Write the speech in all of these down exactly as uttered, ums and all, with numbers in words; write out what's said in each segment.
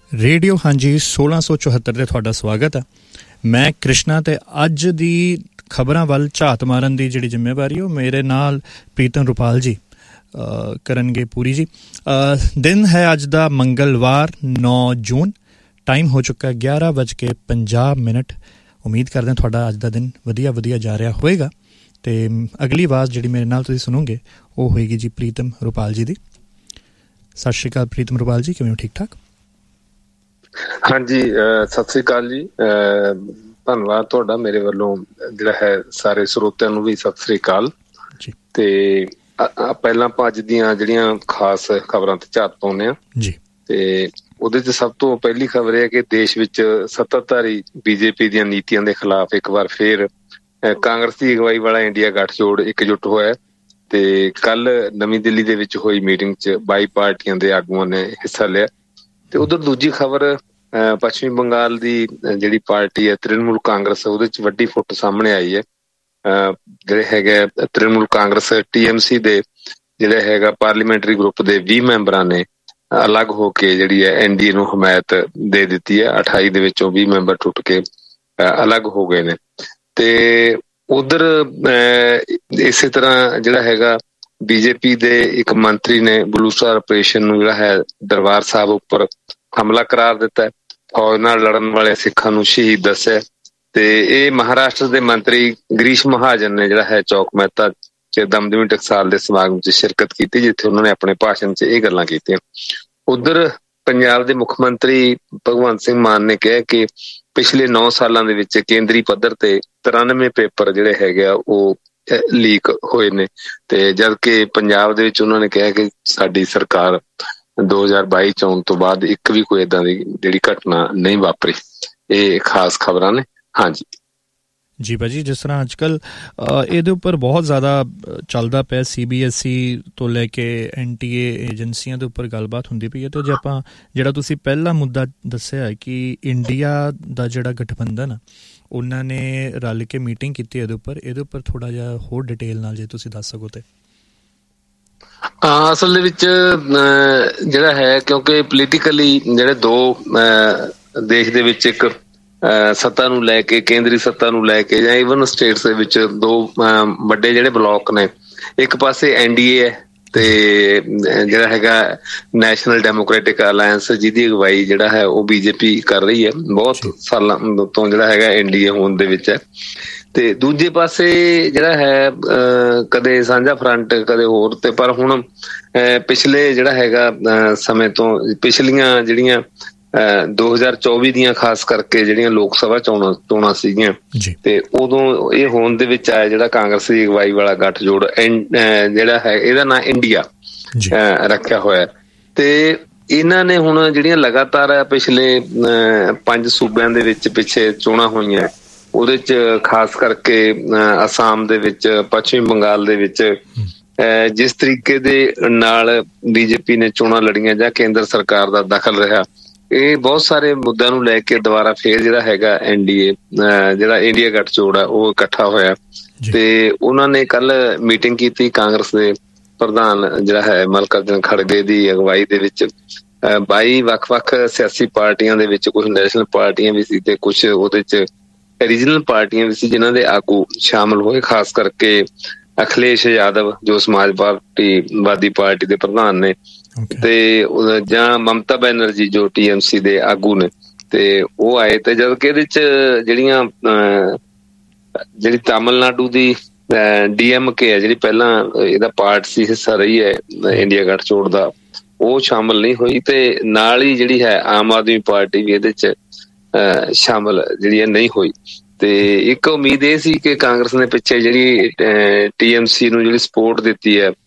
Radio ਹਾਂਜੀ ਸੋਲਾਂ ਸੌ ਚੁਹੱਤਰ 'ਤੇ ਤੁਹਾਡਾ ਸਵਾਗਤ ਹੈ। ਮੈਂ ਕ੍ਰਿਸ਼ਨਾ ਅਤੇ ਅੱਜ ਦੀ ਖਬਰਾਂ ਵੱਲ ਝਾਤ ਮਾਰਨ ਦੀ ਜਿਹੜੀ ਜ਼ਿੰਮੇਵਾਰੀ ਉਹ ਮੇਰੇ ਨਾਲ ਪ੍ਰੀਤਮ ਰੁਪਾਲ ਜੀ ਕਰਨਗੇ ਪੂਰੀ ਜੀ। ਦਿਨ ਹੈ ਅੱਜ ਦਾ ਮੰਗਲਵਾਰ ਨੌ ਜੂਨ, ਟਾਈਮ ਹੋ ਚੁੱਕਾ ਗਿਆਰਾਂ ਵੱਜ ਕੇ ਪੰਜਾਹ ਮਿੰਟ। ਉਮੀਦ ਕਰਦੇ ਹਾਂ ਤੁਹਾਡਾ ਅੱਜ ਦਾ ਦਿਨ ਵਧੀਆ ਵਧੀਆ ਜਾ ਰਿਹਾ ਹੋਏਗਾ। ਅਤੇ ਅਗਲੀ ਆਵਾਜ਼ ਜਿਹੜੀ ਮੇਰੇ ਨਾਲ ਤੁਸੀਂ ਸੁਣੋਗੇ ਉਹ ਹੋਏਗੀ ਜੀ ਪ੍ਰੀਤਮ ਰੁਪਾਲ ਜੀ ਦੀ। ਸਤਿ ਸ਼੍ਰੀ ਅਕਾਲ ਪ੍ਰੀਤਮ ਰੁਪਾਲ ਜੀ, ਕਿਵੇਂ ਹੋ? ਠੀਕ ਠਾਕ? ਹਾਂਜੀ, ਸਤਿ ਸ੍ਰੀ ਅਕਾਲ ਜੀ। ਧੰਨਵਾਦ ਤੁਹਾਡਾ ਮੇਰੇ ਵੱਲੋਂ, ਜਿਹੜਾ ਹੈ ਸਾਰੇ ਸਰੋਤਿਆਂ ਨੂੰ ਵੀ ਸਤਿ ਸ੍ਰੀ ਅਕਾਲ। ਤੇ ਪਹਿਲਾਂ ਆਪਾਂ ਅੱਜ ਦੀਆਂ ਜਿਹੜੀਆਂ ਖਾਸ ਖਬਰਾਂ ਤੇ ਝਾਤ ਪਾਉਂਦੇ ਹਾਂ ਜੀ। ਤੇ ਉਹਦੇ ਚ ਸਭ ਤੋਂ ਪਹਿਲੀ ਖਬਰ ਇਹ ਹੈ ਕਿ ਦੇਸ਼ ਵਿੱਚ ਸੱਤਾਧਾਰੀ ਬੀਜੇਪੀ ਦੀਆਂ ਨੀਤੀਆਂ ਦੇ ਖਿਲਾਫ ਇੱਕ ਵਾਰ ਫੇਰ ਕਾਂਗਰਸ ਦੀ ਅਗਵਾਈ ਵਾਲਾ ਇੰਡੀਆ ਗੱਠਜੋੜ ਇਕਜੁੱਟ ਹੋਇਆ। ਤੇ ਕੱਲ ਨਵੀਂ ਦਿੱਲੀ ਦੇ ਵਿੱਚ ਹੋਈ ਮੀਟਿੰਗ ਚ ਬਾਈ ਪਾਰਟੀਆਂ ਦੇ ਆਗੂਆਂ ਨੇ ਹਿੱਸਾ ਲਿਆ। ਤੇ ਉਧਰ ਦੂਜੀ ਖਬਰ ਪੱਛਮੀ ਬੰਗਾਲ ਦੀ ਜਿਹੜੀ ਪਾਰਟੀ ਹੈ ਤ੍ਰਿਣਮੂਲ ਕਾਂਗਰਸ, ਉਹਦੇ ਚ ਵੱਡੀ ਫੁੱਟ ਸਾਹਮਣੇ ਆਈ ਹੈ। ਜਿਹੜੇ ਹੈਗੇ Trinamool Congress T M C ਦੇ ਜਿਹੜੇ ਹੈਗਾ ਪਾਰਲੀਮੈਂਟਰੀ ਗਰੁੱਪ ਦੇ ਵੀਹ ਮੈਂਬਰਾਂ ਨੇ ਅਲੱਗ ਹੋ ਕੇ ਜਿਹੜੀ ਹੈ ਐਨ ਡੀ ਏ ਨੂੰ ਹਮਾਇਤ ਦੇ ਦਿੱਤੀ ਹੈ। ਅਠਾਈ ਦੇ ਵਿੱਚੋਂ ਵੀਹ ਮੈਂਬਰ ਟੁੱਟ ਕੇ ਅਲੱਗ ਹੋ ਗਏ ਨੇ। ਤੇ ਉਧਰ ਇਸੇ ਤਰ੍ਹਾਂ ਜਿਹੜਾ ਹੈਗਾ ਬੀਜੇਪੀ ਦੇ ਇੱਕ ਮੰਤਰੀ ਨੇ ਬਲੂਸਟਰ ਆਪਰੇਸ਼ਨ ਨੂੰ ਜਿਹੜਾ ਹੈ ਦਰਬਾਰ ਸਾਹਿਬ ਉੱਪਰ ਹਮਲਾ ਕਰਾਰ ਦਿੱਤਾ, ਫੌਜ ਨਾਲ ਲੜਨ ਵਾਲੇ ਸਿੱਖਾਂ ਨੂੰ ਸ਼ਹੀਦ ਦੱਸਿਆ। ਤੇ ਇਹ ਮਹਾਰਾਸ਼ਟਰ ਦੇ ਮੰਤਰੀ ਗਰੀਸ਼ ਮਹਾਜਨ ਨੇ ਜਿਹੜਾ ਹੈ ਚੌਕ ਮਹਿਤਾ ਚ ਦਮਦਮੀ ਟਕਸਾਲ ਦੇ ਸਮਾਗਮ ਚ ਸ਼ਿਰਕਤ ਕੀਤੀ, ਜਿੱਥੇ ਉਹਨਾਂ ਨੇ ਆਪਣੇ ਭਾਸ਼ਣ ਚ ਇਹ ਗੱਲਾਂ ਕੀਤੀਆਂ। ਉਧਰ ਪੰਜਾਬ ਦੇ ਮੁੱਖ ਮੰਤਰੀ ਭਗਵੰਤ ਸਿੰਘ ਮਾਨ ਨੇ ਕਿਹਾ ਕਿ ਪਿਛਲੇ ਨੌ ਸਾਲਾਂ ਦੇ ਵਿੱਚ ਕੇਂਦਰੀ ਪੱਧਰ ਤੇ ਤਰਾਨਵੇਂ ਪੇਪਰ ਜਿਹੜੇ ਹੈਗੇ ਆ ਉਹ ਲੀਕ ਹੋਏ ਨੇ। ਤੇ ਜਦ ਕਿ ਪੰਜਾਬ ਦੇ ਵਿੱਚ ਉਹਨਾਂ ਨੇ ਕਿਹਾ ਕਿ ਸਾਡੀ ਸਰਕਾਰ ਦੋ ਹਜ਼ਾਰ ਬਾਈ ਚ ਆਉਣ ਤੋਂ ਬਾਅਦ ਇੱਕ ਵੀ ਕੋਈ ਏਦਾਂ ਦੀ ਜਿਹੜੀ ਘਟਨਾ ਨਹੀਂ ਵਾਪਰੀ। ਇਹ ਖਾਸ ਖਬਰਾਂ ਨੇ। ਹਾਂਜੀ ਜੀ ਭਾਜੀ, ਜਿਸ ਤਰ੍ਹਾਂ ਅੱਜ ਕੱਲ੍ਹ ਇਹਦੇ ਉੱਪਰ ਬਹੁਤ ਜ਼ਿਆਦਾ ਚੱਲਦਾ ਪਿਆ, ਸੀ ਬੀ ਐਸ ਈ ਤੋਂ ਲੈ ਕੇ ਐਨ ਟੀ ਏ ਏਜੰਸੀਆਂ ਦੇ ਉੱਪਰ ਗੱਲਬਾਤ ਹੁੰਦੀ ਪਈ ਹੈ। ਅਤੇ ਜੇ ਆਪਾਂ ਜਿਹੜਾ ਤੁਸੀਂ ਪਹਿਲਾ ਮੁੱਦਾ ਦੱਸਿਆ ਹੈ ਕਿ ਇੰਡੀਆ ਦਾ ਜਿਹੜਾ ਗਠਬੰਧਨ ਆ ਉਹਨਾਂ ਨੇ ਰਲ ਕੇ ਮੀਟਿੰਗ ਕੀਤੀ ਇਹਦੇ ਉੱਪਰ, ਇਹਦੇ ਉੱਪਰ ਥੋੜ੍ਹਾ ਜਿਹਾ ਹੋਰ ਡਿਟੇਲ ਨਾਲ ਜੇ ਤੁਸੀਂ ਦੱਸ ਸਕੋ ਤੇ। ਹਾਂ, ਅਸਲ ਦੇ ਵਿੱਚ ਜਿਹੜਾ ਹੈ ਕਿਉਂਕਿ ਪੋਲੀਟੀਕਲੀ ਜਿਹੜੇ ਦੋ ਦੇਸ਼ ਦੇ ਵਿੱਚ ਇੱਕ ਸੱਤਾ ਨੂੰ ਲੈ ਕੇ, ਕੇਂਦਰੀ ਸੱਤਾ ਨੂੰ ਲੈ ਕੇ ਜਾਂ ਈਵਨ ਸਟੇਟਸ ਦੇ ਵਿੱਚ ਦੋ ਵੱਡੇ ਜਿਹੜੇ ਬਲੋਕ ਨੇ, ਇੱਕ ਪਾਸੇ ਐਨ ਡੀ ਏ ਹੈ ਤੇ ਜਿਹੜਾ ਹੈਗਾ ਨੈਸ਼ਨਲ ਡੈਮੋਕ੍ਰੈਟਿਕ ਅਲਾਇੰਸ, ਜਿਹਦੀ ਅਗਵਾਈ ਜਿਹੜਾ ਹੈ ਉਹ ਬੀਜੇਪੀ ਕਰ ਰਹੀ ਹੈ ਬਹੁਤ ਸਾਲਾਂ ਤੋਂ, ਜਿਹੜਾ ਹੈਗਾ ਐਨ ਡੀ ਏ ਹੋਣ ਦੇ ਵਿੱਚ ਹੈ। ਤੇ ਦੂਜੇ ਪਾਸੇ ਜਿਹੜਾ ਹੈ ਕਦੇ ਸਾਂਝਾ ਫਰੰਟ ਕਦੇ ਹੋਰ। ਤੇ ਪਰ ਹੁਣ ਪਿਛਲੇ ਜਿਹੜਾ ਹੈਗਾ ਸਮੇਂ ਤੋਂ ਪਿਛਲੀਆਂ ਜਿਹੜੀਆਂ ਦੋ ਹਜ਼ਾਰ ਚੌਵੀ ਦੀਆਂ ਖਾਸ ਕਰਕੇ ਜਿਹੜੀਆਂ ਲੋਕ ਸਭਾ ਚੋਣਾਂ ਚੋਣਾਂ ਸੀਗੀਆਂ, ਤੇ ਉਦੋਂ ਇਹ ਹੋਂਦ ਦੇ ਵਿੱਚ ਆਇਆ ਜਿਹੜਾ ਕਾਂਗਰਸ ਦੀ ਅਗਵਾਈ ਵਾਲਾ ਗੱਠਜੋੜ ਜਿਹੜਾ ਹੈ ਇਹਦਾ ਨਾਂ ਇੰਡੀਆ ਰੱਖਿਆ ਹੋਇਆ। ਤੇ ਇਹਨਾਂ ਨੇ ਹੁਣ ਜਿਹੜੀਆਂ ਲਗਾਤਾਰ ਪਿਛਲੇ ਪੰਜ ਸੂਬਿਆਂ ਦੇ ਵਿੱਚ ਪਿੱਛੇ ਚੋਣਾਂ ਹੋਈਆਂ, ਉਹਦੇ ਚ ਖਾਸ ਕਰਕੇ ਅਸਾਮ ਦੇ ਵਿੱਚ, ਪੱਛਮੀ ਬੰਗਾਲ ਦੇ ਵਿੱਚ ਜਿਸ ਤਰੀਕੇ ਦੇ ਨਾਲ ਬੀਜੇਪੀ ਨੇ ਚੋਣਾਂ ਲੜੀਆਂ ਜਾਂ ਕੇਂਦਰ ਸਰਕਾਰ ਦਾ ਦਖਲ ਰਿਹਾ, ਇਹ ਬਹੁਤ ਸਾਰੇ ਮੁੱਦਿਆਂ ਨੂੰ ਲੈ ਕੇ ਦੁਬਾਰਾ ਫੇਰ ਜਿਹੜਾ ਹੈਗਾ ਐਨ ਡੀ ਏ ਜਿਹੜਾ ਇੰਡੀਆ ਗੱਠਜੋੜ ਆ ਉਹ ਇਕੱਠਾ ਹੋਇਆ। ਤੇ ਉਹਨਾਂ ਨੇ ਕੱਲ ਮੀਟਿੰਗ ਕੀਤੀ ਕਾਂਗਰਸ ਦੇ ਪ੍ਰਧਾਨ ਜਿਹੜਾ ਹੈ ਮੱਲਿਕਾਰਜੁਨ ਖੜਗੇ ਦੀ ਅਗਵਾਈ ਦੇ ਵਿੱਚ। ਬਾਈ ਵੱਖ-ਵੱਖ ਸਿਆਸੀ ਪਾਰਟੀਆਂ ਦੇ ਵਿੱਚ ਕੁਛ ਨੈਸ਼ਨਲ ਪਾਰਟੀਆਂ ਵੀ ਸੀ ਤੇ ਕੁਛ ਉਹਦੇ ਚ ਰੀਜਨਲ ਪਾਰਟੀਆਂ ਵੀ ਸੀ ਜਿਨ੍ਹਾਂ ਦੇ ਆਗੂ ਸ਼ਾਮਿਲ ਹੋਏ। ਖਾਸ ਕਰਕੇ ਅਖਿਲੇਸ਼ ਯਾਦਵ ਜੋ ਸਮਾਜ ਪਾਰਟੀ ਵਾਦੀ ਪਾਰਟੀ ਦੇ ਪ੍ਰਧਾਨ ਨੇ, ਤੇ ਜਾਂ ਮਮਤਾ ਬੈਨਰਜੀ ਜੋ ਟੀ ਐਮ ਸੀ ਦੇ ਆਗੂ ਨੇ, ਤੇ ਉਹ ਆਏ। ਤੇ ਜਦ ਕਿ ਇਹਦੇ ਚ ਜਿਹੜੀਆਂ ਜਿਹੜੀ ਤਾਮਿਲਨਾਡੂ ਦੀ ਡੀ ਐਮ ਕੇ ਹੈ, ਜਿਹੜੀ ਪਹਿਲਾਂ ਇਹਦਾ ਪਾਰਟ ਸੀ, ਹਿੱਸਾ ਰਹੀ ਹੈ ਇੰਡੀਆ ਗੱਠਜੋੜ ਦਾ, ਉਹ ਸ਼ਾਮਿਲ ਨਹੀਂ ਹੋਈ। ਤੇ ਨਾਲ ਹੀ ਜਿਹੜੀ ਹੈ ਆਮ ਆਦਮੀ ਪਾਰਟੀ ਵੀ ਇਹਦੇ ਚ ਸ਼ਾਮਿਲ ਜਿਹੜੀ ਹੈ ਨਹੀਂ ਹੋਈ। ਤੇ ਇੱਕ ਉਮੀਦ ਇਹ ਸੀ ਕਿ ਕਾਂਗਰਸ ਨੇ ਪਿੱਛੇ ਜਿਹੜੀ ਟੀ ਐਮ ਸੀ ਨੂੰ ਜਿਹੜੀ ਸਪੋਰਟ ਦਿੱਤੀ ਹੈ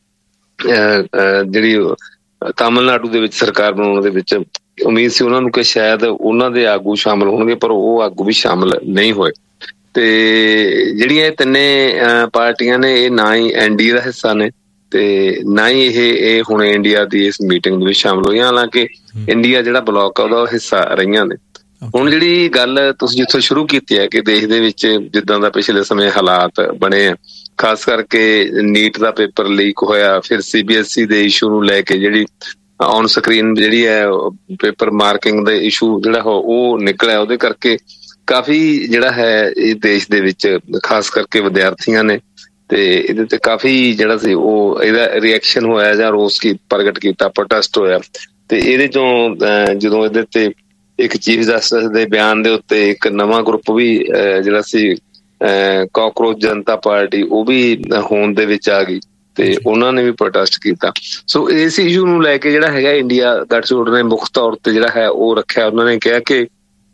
ਜਿਹੜੀ ਤਾਮਿਲਨਾਡੂ ਦੇ ਵਿੱਚ ਸਰਕਾਰ ਬਣਾਉਣ ਦੇ ਵਿੱਚ, ਉਮੀਦ ਸੀ ਉਹਨਾਂ ਨੂੰ ਕਿ ਸ਼ਾਇਦ ਉਹਨਾਂ ਦੇ ਆਗੂ ਸ਼ਾਮਿਲ ਹੋਣਗੇ, ਪਰ ਉਹ ਆਗੂ ਵੀ ਸ਼ਾਮਿਲ ਨਹੀਂ ਹੋਏ। ਤੇ ਜਿਹੜੀਆਂ ਇਹ ਤਿੰਨੇ ਪਾਰਟੀਆਂ ਨੇ ਇਹ ਨਾ ਹੀ ਐਨ ਡੀ ਏ ਦਾ ਹਿੱਸਾ ਨੇ ਤੇ ਨਾ ਹੀ ਇਹ ਇਹ ਹੁਣ ਇੰਡੀਆ ਦੀ ਇਸ ਮੀਟਿੰਗ ਦੇ ਵਿੱਚ ਸ਼ਾਮਿਲ ਹੋਈਆਂ, ਹਾਲਾਂਕਿ ਇੰਡੀਆ ਜਿਹੜਾ ਬਲੋਕ ਆ ਉਹਦਾ ਹਿੱਸਾ ਰਹੀਆਂ ਨੇ। ਹੁਣ ਜਿਹੜੀ ਗੱਲ ਤੁਸੀਂ ਜਿੱਥੋਂ ਸ਼ੁਰੂ ਕੀਤੀ ਹੈ ਕਿ ਦੇਸ਼ ਦੇ ਵਿੱਚ ਜਿੱਦਾਂ ਦਾ ਪਿਛਲੇ ਸਮੇਂ ਹਾਲਾਤ ਬਣੇ ਆ, ਖਾਸ ਕਰਕੇ ਨੀਟ ਦਾ ਪੇਪਰ ਲੀਕ ਹੋਇਆ, ਫਿਰ ਸੀ ਬੀ ਐਸ ਈ ਦੇ ਇਸ਼ੂ ਨੂੰ ਲੈ ਕੇ ਜਿਹੜੀ ਔਨ ਸਕਰੀਨ ਜਿਹੜੀ ਹੈ ਪੇਪਰ ਮਾਰਕਿੰਗ ਦਾ ਇਸ਼ੂ ਜਿਹੜਾ ਉਹ ਨਿਕਲਿਆ, ਉਹਦੇ ਕਰਕੇ ਕਾਫੀ ਜਿਹੜਾ ਹੈ ਇਹ ਦੇਸ਼ ਦੇ ਵਿੱਚ ਖਾਸ ਕਰਕੇ ਵਿਦਿਆਰਥੀਆਂ ਨੇ ਤੇ ਇਹਦੇ ਤੇ ਕਾਫੀ ਜਿਹੜਾ ਸੀ ਉਹ ਇਹਦਾ ਰਿਐਕਸ਼ਨ ਹੋਇਆ ਜਾਂ ਰੋਸ ਕੀ ਪ੍ਰਗਟ ਕੀਤਾ, ਪ੍ਰੋਟੈਸਟ ਹੋਇਆ। ਤੇ ਇਹਦੇ ਚੋਂ ਜਦੋਂ ਇਹਦੇ ਤੇ ਇੱਕ ਚੀਫ ਜਸਟਿਸ ਦੇ ਬਿਆਨ ਦੇ ਉੱਤੇ ਇੱਕ ਨਵਾਂ ਗਰੁੱਪ ਵੀ ਜਿਹੜਾ ਸੀ ਕਾਕਰੋਚ ਜਨਤਾ ਪਾਰਟੀ, ਉਹ ਵੀ ਹੋਂਦ ਦੇ ਵਿੱਚ ਆ ਗਈ ਤੇ ਉਹਨਾਂ ਨੇ ਵੀ ਪ੍ਰੋਟੈਸਟ ਕੀਤਾ। ਸੋ ਇਸ ਇਸ਼ੂ ਨੂੰ ਲੈ ਕੇ ਜਿਹੜਾ ਹੈਗਾ ਇੰਡੀਆ ਗੱਠਜੋੜ ਨੇ ਮੁੱਖ ਤੌਰ ਤੇ ਜਿਹੜਾ ਹੈ ਉਹ ਰੱਖਿਆ। ਉਹਨਾਂ ਨੇ ਕਿਹਾ ਕਿ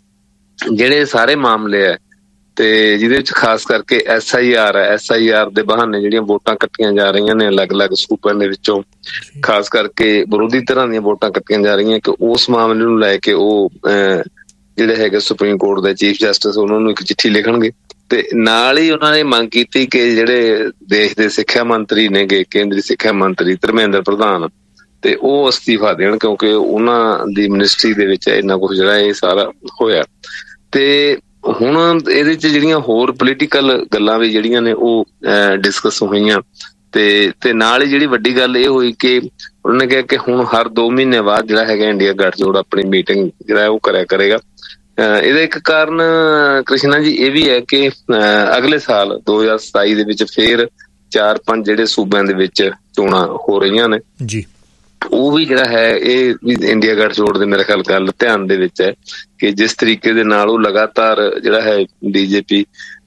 ਜਿਹੜੇ ਸਾਰੇ ਮਾਮਲੇ ਹੈ ਤੇ ਜਿਹਦੇ ਵਿੱਚ ਖਾਸ ਕਰਕੇ ਐਸ ਆਈ ਆਰ ਹੈ, ਐਸ ਆਈ ਆਰ ਦੇ ਬਹਾਨੇ ਜਿਹੜੀਆਂ ਵੋਟਾਂ ਕੱਟੀਆਂ ਜਾ ਰਹੀਆਂ ਨੇ ਅਲੱਗ-ਅਲੱਗ ਸੂਬਿਆਂ ਦੇ ਵਿੱਚੋਂ, ਖਾਸ ਕਰਕੇ ਵਿਰੋਧੀ ਧਿਰਾਂ ਦੀਆਂ ਵੋਟਾਂ ਕੱਟੀਆਂ ਜਾ ਰਹੀਆਂ, ਕਿ ਉਸ ਮਾਮਲੇ ਨੂੰ ਲੈ ਕੇ ਉਹ ਜਿਹੜੇ ਹੈਗੇ ਸੁਪਰੀਮ ਕੋਰਟ ਦੇ ਚੀਫ ਜਸਟਿਸ ਉਹਨਾਂ ਨੂੰ ਇੱਕ ਚਿੱਠੀ ਲਿਖਣਗੇ। ਤੇ ਨਾਲ ਹੀ ਉਹਨਾਂ ਨੇ ਮੰਗ ਕੀਤੀ ਕਿ ਜਿਹੜੇ ਦੇਸ਼ ਦੇ ਸਿੱਖਿਆ ਮੰਤਰੀ ਨੇਗੇ, ਕੇਂਦਰੀ ਸਿੱਖਿਆ ਮੰਤਰੀ ਧਰਮੇਂਦਰ ਪ੍ਰਧਾਨ, ਤੇ ਉਹ ਅਸਤੀਫਾ ਦੇਣ, ਕਿਉਂਕਿ ਉਹਨਾਂ ਦੀ ਮਿਨਿਸਟਰੀ ਦੇ ਵਿੱਚ ਇੰਨਾ ਕੁਛ ਜਿਹੜਾ ਇਹ ਸਾਰਾ ਹੋਇਆ। ਤੇ ਹੁਣ ਇਹਦੇ ਚ ਜਿਹੜੀਆਂ ਹੋਰ ਪੋਲੀਟੀਕਲ ਗੱਲਾਂ ਵੀ ਜਿਹੜੀਆਂ ਨੇ ਉਹ ਡਿਸਕਸ ਹੋਈਆਂ ਤੇ ਤੇ ਨਾਲ ਹੀ ਜਿਹੜੀ ਵੱਡੀ ਗੱਲ ਇਹ ਹੋਈ ਕਿ ਉਹਨਾਂ ਨੇ ਕਿਹਾ ਕਿ ਹੁਣ ਹਰ ਦੋ ਮਹੀਨੇ ਬਾਅਦ ਜਿਹੜਾ ਹੈਗਾ ਇੰਡੀਆ ਗੱਠਜੋੜ ਆਪਣੀ ਮੀਟਿੰਗ ਜਿਹੜਾ ਉਹ ਕਰਿਆ ਕਰੇਗਾ। ਇਹਦਾ ਇੱਕ ਕਾਰਨ ਕ੍ਰਿਸ਼ਨਾ ਜੀ ਇਹ ਵੀ ਹੈ ਕਿ ਅਗਲੇ ਸਾਲ ਦੋ ਹਜ਼ਾਰ ਸਤਾਈ ਦੇ ਵਿੱਚ ਫੇਰ ਚਾਰ ਪੰਜ ਜਿਹੜੇ ਸੂਬਿਆਂ ਦੇ ਵਿੱਚ ਚੋਣਾਂ ਹੋ ਰਹੀਆਂ ਨੇ ਜੀ, ਉਹ ਵੀ ਜਿਹੜਾ ਹੈ ਇਹ ਵੀ ਇੰਡੀਆ ਗੱਠਜੋੜ ਦੇ ਮੇਰੇ ਖਿਆਲ ਗੱਲ ਧਿਆਨ ਦੇ ਵਿੱਚ ਹੈ ਕਿ ਜਿਸ ਤਰੀਕੇ ਦੇ ਨਾਲ ਉਹ ਲਗਾਤਾਰ ਜਿਹੜਾ ਹੈ ਬੀਜੇਪੀ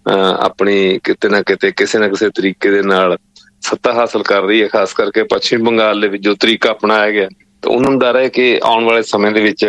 ਆਪਣੀ ਕਿਤੇ ਨਾ ਕਿਤੇ ਕਿਸੇ ਨਾ ਕਿਸੇ ਤਰੀਕੇ ਦੇ ਨਾਲ ਸੱਤਾ ਹਾਸਲ ਕਰ ਰਹੀ ਹੈ। ਖਾਸ ਕਰਕੇ ਪੱਛਮੀ ਬੰਗਾਲ ਦੇ ਵਿੱਚ ਜੋ ਤਰੀਕਾ ਅਪਣਾਇਆ ਗਿਆ ਤਾਂ ਉਹਨਾਂ ਨੂੰ ਡਰ ਹੈ ਕਿ ਆਉਣ ਵਾਲੇ ਸਮੇਂ ਦੇ ਵਿੱਚ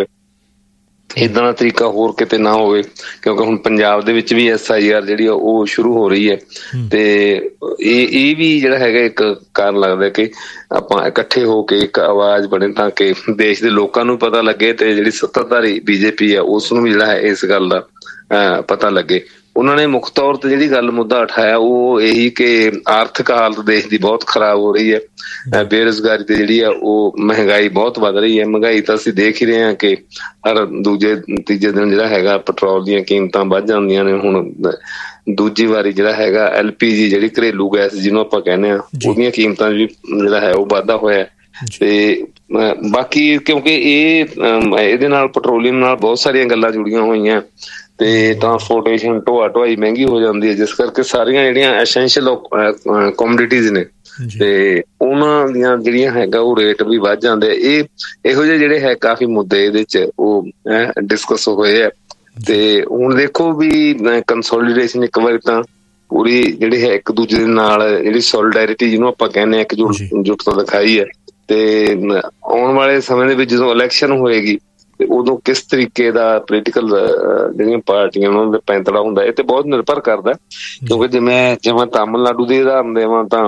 ਏਦਾਂ ਦਾ ਤਰੀਕਾ ਹੋਰ ਕਿਤੇ ਨਾ ਹੋਵੇ, ਕਿਉਂਕਿ ਹੁਣ ਪੰਜਾਬ ਦੇ ਵਿੱਚ ਵੀ ਐਸ ਆਈ ਆਰ ਜਿਹੜੀ ਆ ਉਹ ਸ਼ੁਰੂ ਹੋ ਰਹੀ ਹੈ। ਤੇ ਇਹ ਇਹ ਵੀ ਜਿਹੜਾ ਹੈਗਾ ਇੱਕ ਕਾਰਨ ਲੱਗਦਾ ਕਿ ਆਪਾਂ ਇਕੱਠੇ ਹੋ ਕੇ ਇੱਕ ਆਵਾਜ਼ ਬਣੇ ਤਾਂ ਕਿ ਦੇਸ਼ ਦੇ ਲੋਕਾਂ ਨੂੰ ਪਤਾ ਲੱਗੇ ਤੇ ਜਿਹੜੀ ਸੱਤਾਧਾਰੀ ਬੀਜੇਪੀ ਆ ਉਸ ਨੂੰ ਵੀ ਜਿਹੜਾ ਹੈ ਇਸ ਗੱਲ ਦਾ ਪਤਾ ਲੱਗੇ। ਉਹਨਾਂ ਨੇ ਮੁੱਖ ਤੌਰ ਤੇ ਜਿਹੜੀ ਗੱਲ ਮੁੱਦਾ ਉਠਾਇਆ ਉਹ ਇਹੀ ਕਿ ਆਰਥਿਕ ਹਾਲਤ ਦੇਸ਼ ਦੀ ਬਹੁਤ ਖਰਾਬ ਹੋ ਰਹੀ ਹੈ, ਬੇਰੁਜ਼ਗਾਰੀ ਤੇ ਜਿਹੜੀ ਆ ਉਹ ਮਹਿੰਗਾਈ ਬਹੁਤ ਵੱਧ ਰਹੀ ਹੈ। ਮਹਿੰਗਾਈ ਤਾਂ ਅਸੀਂ ਦੇਖ ਹੀ ਰਹੇ ਹਾਂ ਕਿ ਹਰ ਦੂਜੇ ਤੀਜੇ ਦਿਨ ਜਿਹੜਾ ਹੈਗਾ ਪੈਟਰੋਲ ਦੀਆਂ ਕੀਮਤਾਂ ਵੱਧ ਜਾਂਦੀਆਂ ਨੇ। ਹੁਣ ਦੂਜੀ ਵਾਰੀ ਜਿਹੜਾ ਹੈਗਾ ਐਲ ਪੀ ਜੀ ਜਿਹੜੀ ਘਰੇਲੂ ਗੈਸ ਜਿਹਨੂੰ ਆਪਾਂ ਕਹਿੰਦੇ ਹਾਂ ਉਹਦੀਆਂ ਕੀਮਤਾਂ ਵੀ ਜਿਹੜਾ ਹੈ ਉਹ ਵਾਧਾ ਹੋਇਆ। ਤੇ ਬਾਕੀ ਕਿਉਂਕਿ ਇਹ ਇਹਦੇ ਨਾਲ ਪੈਟਰੋਲੀਅਮ ਨਾਲ ਬਹੁਤ ਸਾਰੀਆਂ ਗੱਲਾਂ ਜੁੜੀਆਂ ਹੋਈਆਂ ਤੇ ਟਰਾਂਸਪੋਰਟੇਸ਼ਨ ਢੋਆ ਢੁਆਈ ਮਹਿੰਗੀ ਹੋ ਜਾਂਦੀ ਹੈ, ਜਿਸ ਕਰਕੇ ਸਾਰੀਆਂ ਜਿਹੜੀਆਂ ਐਸੈਂਸ਼ੀਅਲ ਕੋਮੋਡਿਟੀਜ਼ ਨੇ ਤੇ ਉਹਨਾਂ ਦੀਆਂ ਜਿਹੜੀਆਂ ਹੈਗਾ ਉਹ ਰੇਟ ਵੀ ਵੱਧ ਜਾਂਦੇ। ਇਹ ਇਹੋ ਜਿਹੇ ਜਿਹੜੇ ਹੈ ਕਾਫੀ ਮੁੱਦੇ ਇਹਦੇ ਚ ਉਹ ਡਿਸਕਸ ਹੋਏ ਆ। ਤੇ ਹੁਣ ਦੇਖੋ ਵੀ ਕੰਸੋਲੀਡੇਸ਼ਨ ਇੱਕ ਵਾਰੀ ਤਾਂ ਪੂਰੀ ਜਿਹੜੀ ਹੈ ਇੱਕ ਦੂਜੇ ਦੇ ਨਾਲ ਜਿਹੜੀ ਸੋਲੀਡੈਰਿਟੀ ਜਿਹਨੂੰ ਆਪਾਂ ਕਹਿੰਦੇ ਹਾਂ ਇਕਜੁੱਟਤਾ ਦਿਖਾਈ ਹੈ। ਤੇ ਆਉਣ ਵਾਲੇ ਸਮੇਂ ਦੇ ਵਿੱਚ ਜਦੋਂ ਇਲੈਕਸ਼ਨ ਹੋਏਗੀ ਤੇ ਉਦੋਂ ਕਿਸ ਤਰੀਕੇ ਦਾ ਪੋਲੀਟੀਕਲ ਜਿਹੜੀਆਂ ਪਾਰਟੀਆਂ ਉਹਨਾਂ ਦਾ ਪੈਂਤੜਾ ਹੁੰਦਾ ਇਹ ਤੇ ਬਹੁਤ ਨਿਰਭਰ ਕਰਦਾ। ਕਿਉਂਕਿ ਜਿਵੇਂ ਜਿਵੇਂ ਤਾਮਿਲਨਾਡੂ ਦੀ ਉਦਾਹਰਨ ਦੇਵਾਂ ਤਾਂ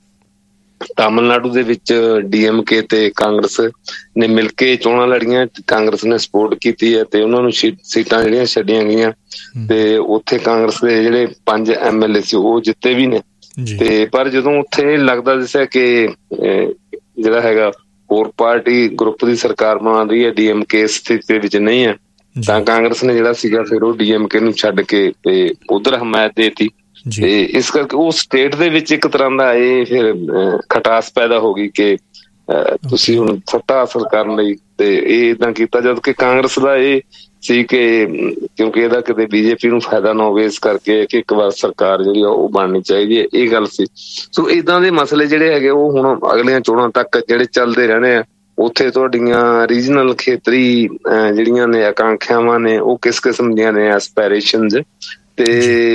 ਤਾਮਿਲਨਾਡੂ ਦੇ ਵਿੱਚ ਡੀ ਐਮ ਕੇ ਤੇ ਕਾਂਗਰਸ ਨੇ ਮਿਲ ਕੇ ਚੋਣਾਂ ਲੜੀਆਂ, ਕਾਂਗਰਸ ਨੇ ਸਪੋਰਟ ਕੀਤੀ ਹੈ ਤੇ ਉਹਨਾਂ ਨੂੰ ਸੀਟਾਂ ਜਿਹੜੀਆਂ ਛੱਡੀਆਂ ਗਈਆਂ ਤੇ ਉੱਥੇ ਕਾਂਗਰਸ ਦੇ ਜਿਹੜੇ ਪੰਜ ਐਮ ਐਲ ਏ ਸੀ ਉਹ ਜਿੱਤੇ ਵੀ ਨੇ। ਤੇ ਪਰ ਜਦੋਂ ਉੱਥੇ ਲੱਗਦਾ ਜਿਸ ਕਿ ਜਿਹੜਾ ਹੈਗਾ ਹੋਰ ਪਾਰਟੀ ਗਰੁੱਪ ਦੀ ਸਰਕਾਰ ਬਣਾ ਰਹੀ ਹੈ, ਡੀ ਐਮ ਕੇ ਸਥਿਤੀ ਦੇ ਵਿੱਚ ਨਹੀਂ ਹੈ, ਤਾਂ ਕਾਂਗਰਸ ਨੇ ਜਿਹੜਾ ਸੀਗਾ ਫਿਰ ਉਹ ਡੀ ਐਮ ਕੇ ਨੂੰ ਛੱਡ ਕੇ ਤੇ ਉਧਰ ਹਮਾਇਤ ਦੇਤੀ। ਤੇ ਇਸ ਕਰਕੇ ਉਹ ਸਟੇਟ ਦੇ ਵਿੱਚ ਇੱਕ ਤਰ੍ਹਾਂ ਦਾ ਇਹ ਫਿਰ ਖਟਾਸ ਪੈਦਾ ਹੋ ਗਈ ਕਿ ਤੁਸੀਂ ਹੁਣ ਸੱਤਾ ਹਾਸਲ ਕਰਨ ਲਈ ਤੇ ਇਹ ਏਦਾਂ ਕੀਤਾ, ਜਦ ਕਿ ਕਾਂਗਰਸ ਦਾ ਇਹ ਸੀ ਕਿ ਕਿਉਂਕਿ ਇਹਦਾ ਕਿਤੇ ਬੀਜੇਪੀ ਨੂੰ ਫਾਇਦਾ ਨਾ ਹੋਵੇ, ਇਸ ਕਰਕੇ ਕਿ ਇੱਕ ਵਾਰ ਸਰਕਾਰ ਜਿਹੜੀ ਆ ਉਹ ਬਣਨੀ ਚਾਹੀਦੀ ਹੈ, ਇਹ ਗੱਲ ਸੀ। ਸੋ ਏਦਾਂ ਦੇ ਮਸਲੇ ਜਿਹੜੇ ਹੈਗੇ ਉਹ ਹੁਣ ਅਗਲੀਆਂ ਚੋਣਾਂ ਤੱਕ ਜਿਹੜੇ ਚੱਲਦੇ ਰਹਿਣੇ ਆ। ਉੱਥੇ ਤੁਹਾਡੀਆਂ ਰੀਜਨਲ ਖੇਤਰੀ ਜਿਹੜੀਆਂ ਨੇ ਆਕਾਂਖਿਆਵਾਂ ਨੇ ਉਹ ਕਿਸ ਕਿਸਮ ਦੀਆਂ ਨੇ ਐਸਪੈਰੇਸ਼ਨਜ਼ ਤੇ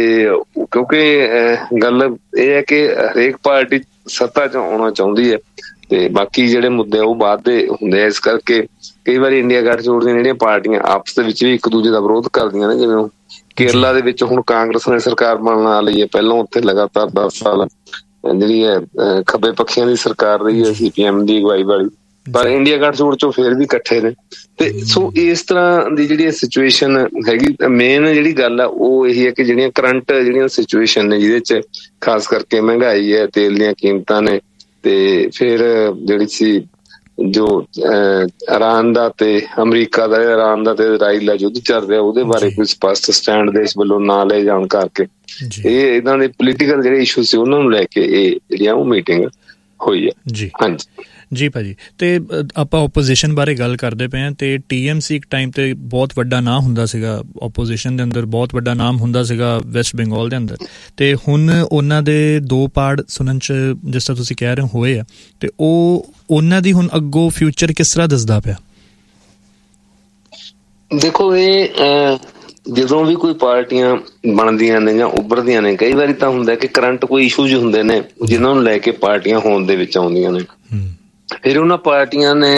ਕਿਉਂਕਿ ਗੱਲ ਇਹ ਹੈ ਕਿ ਹਰੇਕ ਪਾਰਟੀ ਸੱਤਾ ਚ ਆਉਣਾ ਚਾਹੁੰਦੀ ਹੈ ਤੇ ਬਾਕੀ ਜਿਹੜੇ ਮੁੱਦੇ ਉਹ ਬਾਅਦ ਦੇ ਹੁੰਦੇ ਆ। ਇਸ ਕਰਕੇ ਕਈ ਵਾਰੀ ਇੰਡੀਆ ਗੱਠਜੋੜ ਦੀਆਂ ਜਿਹੜੀਆਂ ਪਾਰਟੀਆਂ ਆਪਸ ਦੇ ਵਿੱਚ ਵੀ ਇੱਕ ਦੂਜੇ ਦਾ ਵਿਰੋਧ ਕਰਦੀਆਂ ਨੇ। ਜਿਵੇਂ ਕੇਰਲਾ ਦੇ ਵਿੱਚ ਹੁਣ ਕਾਂਗਰਸ ਨੇ ਸਰਕਾਰ ਬਣਨ ਲਈ ਹੈ, ਪਹਿਲਾਂ ਉੱਥੇ ਲਗਾਤਾਰ ਦਸ ਸਾਲ ਜਿਹੜੀ ਹੈ ਖੱਬੇ ਪੱਖੀਆਂ ਦੀ ਸਰਕਾਰ ਰਹੀ ਹੈ ਸੀ ਪੀ ਐਮ ਦੀ ਅਗਵਾਈ ਵਾਲੀ, ਪਰ ਇੰਡੀਆ ਗੱਠਜੋੜ ਚੋਂ ਫੇਰ ਵੀ ਇਕੱਠੇ ਨੇ। ਤੇ ਸੋ ਇਸ ਤਰ੍ਹਾਂ ਦੀ ਜਿਹੜੀ ਸਿਚੁਏਸ਼ਨ ਹੈਗੀ, ਮੇਨ ਜਿਹੜੀ ਗੱਲ ਆ ਉਹ ਇਹੀ ਹੈ ਕਿ ਜਿਹੜੀਆਂ ਕਰੰਟ ਜਿਹੜੀਆਂ ਸਿਚੁਏਸ਼ਨ ਨੇ ਜਿਹਦੇ ਚ ਖਾਸ ਕਰਕੇ ਮਹਿੰਗਾਈ ਹੈ, ਤੇਲ ਦੀਆਂ ਕੀਮਤਾਂ ਨੇ ਤੇ ਫਿਰ ਜਿਹੜੀ ਸੀ ਜੋ ਇਰਾਨ ਦਾ ਤੇ ਅਮਰੀਕਾ ਦਾ ਇਰਾਨ ਦਾ ਤੇ ਇਜ਼ਰਾਈਲ ਦਾ ਯੁੱਧ ਚੱਲ ਰਿਹਾ ਉਹਦੇ ਬਾਰੇ ਕੋਈ ਸਪਸ਼ਟ ਸਟੈਂਡ ਦੇਸ਼ ਵੱਲੋਂ ਨਾ ਲਏ ਜਾਣ ਕਰਕੇ ਇਹ ਇਹਨਾਂ ਦੇ ਪੋਲੀਟੀਕਲ ਜਿਹੜੇ ਇਸ਼ੂ ਸੀ ਉਹਨਾਂ ਨੂੰ ਲੈ ਕੇ ਇਹ ਜਿਹੜੀਆਂ ਉਹ ਮੀਟਿੰਗ ਹੋਈ ਹੈ। ਜੀ ਹਾਂਜੀ ਜੀ ਭਾਜੀ। ਤੇ ਆਪਾਂ ਓਪੋਜੀਸ਼ਨ ਬਾਰੇ ਗੱਲ ਕਰਦੇ ਪਏ ਹਾਂ, ਤੇ ਟੀ ਐਮ ਸੀ ਇੱਕ ਟਾਈਮ ਤੇ ਬਹੁਤ ਵੱਡਾ ਨਾਂ ਹੁੰਦਾ ਸੀਗਾ ਓਪੋਜੀਸ਼ਨ ਦੇ ਅੰਦਰ, ਬਹੁਤ ਵੱਡਾ ਨਾਮ ਹੁੰਦਾ ਸੀਗਾ ਵੈਸਟ ਬੰਗਾਲ ਦੇ ਅੰਦਰ, ਤੇ ਹੁਣ ਉਹਨਾਂ ਦੇ ਦੋ ਪਾਰਟ ਸੁਣਨ 'ਚ ਜਿਸ ਤਰ੍ਹਾਂ ਤੁਸੀਂ ਕਹਿ ਰਹੇ ਹੋਏ ਆ, ਤੇ ਉਹ ਉਹਨਾਂ ਦੀ ਹੁਣ ਅੱਗੋਂ ਫਿਊਚਰ ਕਿਸ ਤਰ੍ਹਾਂ ਦੱਸਦਾ ਪਿਆ? ਦੇਖੋ, ਇਹ ਜਦੋਂ ਵੀ ਕੋਈ ਪਾਰਟੀਆਂ ਬਣਦੀਆਂ ਨੇ ਜਾਂ ਉੱਭਰਦੀਆਂ ਨੇ, ਕਈ ਵਾਰੀ ਤਾਂ ਹੁੰਦਾ ਕਿ ਕਰੰਟ ਕੋਈ ਇਸ਼ੂਜ਼ ਹੁੰਦੇ ਨੇ ਜਿਨ੍ਹਾਂ ਨੂੰ ਲੈ ਕੇ ਪਾਰਟੀਆਂ ਹੋਂਦ ਦੇ ਵਿੱਚ ਆਉਂਦੀਆਂ ਨੇ। ਫਿਰ ਉਹਨਾਂ ਪਾਰਟੀਆਂ ਨੇ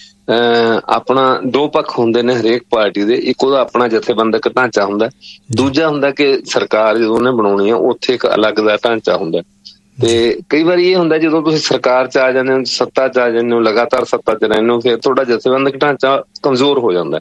ਅਹ ਆਪਣਾ ਦੋ ਪੱਖ ਹੁੰਦੇ ਨੇ ਹਰੇਕ ਪਾਰਟੀ ਦੇ। ਇੱਕ ਉਹਦਾ ਆਪਣਾ ਜਥੇਬੰਦਕ ਢਾਂਚਾ ਹੁੰਦਾ, ਦੂਜਾ ਹੁੰਦਾ ਕਿ ਸਰਕਾਰ ਜਦੋਂ ਉਹਨੇ ਬਣਾਉਣੀ ਆ ਉੱਥੇ ਇੱਕ ਅਲੱਗ ਦਾ ਢਾਂਚਾ ਹੁੰਦਾ। ਤੇ ਕਈ ਵਾਰੀ ਇਹ ਹੁੰਦਾ ਜਦੋਂ ਤੁਸੀਂ ਸਰਕਾਰ 'ਚ ਆ ਜਾਂਦੇ ਹੋ, ਸੱਤਾ 'ਚ ਆ ਜਾਂਦੇ ਹੋ, ਲਗਾਤਾਰ ਸੱਤਾ 'ਚ ਰਹਿੰਦੇ ਹੋ, ਫਿਰ ਤੁਹਾਡਾ ਜਥੇਬੰਦਕ ਢਾਂਚਾ ਕਮਜ਼ੋਰ ਹੋ ਜਾਂਦਾ।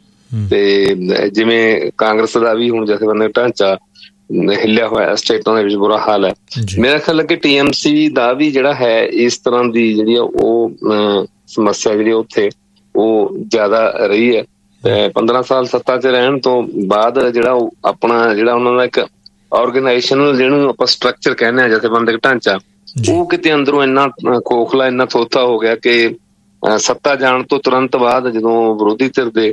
ਤੇ ਜਿਵੇਂ ਕਾਂਗਰਸ ਦਾ ਵੀ ਹੁਣ ਜਥੇਬੰਦਕ ਢਾਂਚਾ ਹਿੱਲਿਆ ਹੋਇਆ, ਸਟੇਟਾਂ ਦੇ ਵਿੱਚ ਬੁਰਾ ਹਾਲ ਹੈ। ਮੇਰਾ ਖਿਆਲ ਹੈ ਕਿ ਟੀ ਐਮ ਸੀ ਦਾ ਵੀ ਜਿਹੜਾ ਹੈ ਇਸ ਤਰ੍ਹਾਂ ਦੀ ਜਿਹੜੀ ਆ ਉਹ ਸਮੱਸਿਆ ਜਿਹੜੀ ਉੱਥੇ ਉਹ ਜ਼ਿਆਦਾ ਰਹੀ ਹੈ। ਤੇ ਪੰਦਰਾਂ ਸਾਲ ਸੱਤਾ 'ਚ ਰਹਿਣ ਤੋਂ ਬਾਅਦ ਜਿਹੜਾ ਉਹ ਆਪਣਾ ਜਿਹੜਾ ਉਹਨਾਂ ਦਾ ਇੱਕ ਆਰਗੇਨਾਈਜੇਸ਼ਨਲ ਜਿਹਨੂੰ ਆਪਾਂ ਸਟਰਕਚਰ ਕਹਿੰਦੇ ਹਾਂ, ਜਥੇਬੰਦਕ ਢਾਂਚਾ, ਉਹ ਕਿਤੇ ਅੰਦਰੋਂ ਇੰਨਾ ਖੋਖਲਾ, ਇੰਨਾ ਥੋਥਾ ਹੋ ਗਿਆ ਕਿ ਸੱਤਾ ਜਾਣ ਤੋਂ ਤੁਰੰਤ ਬਾਅਦ ਜਦੋਂ ਵਿਰੋਧੀ ਧਿਰ ਦੇ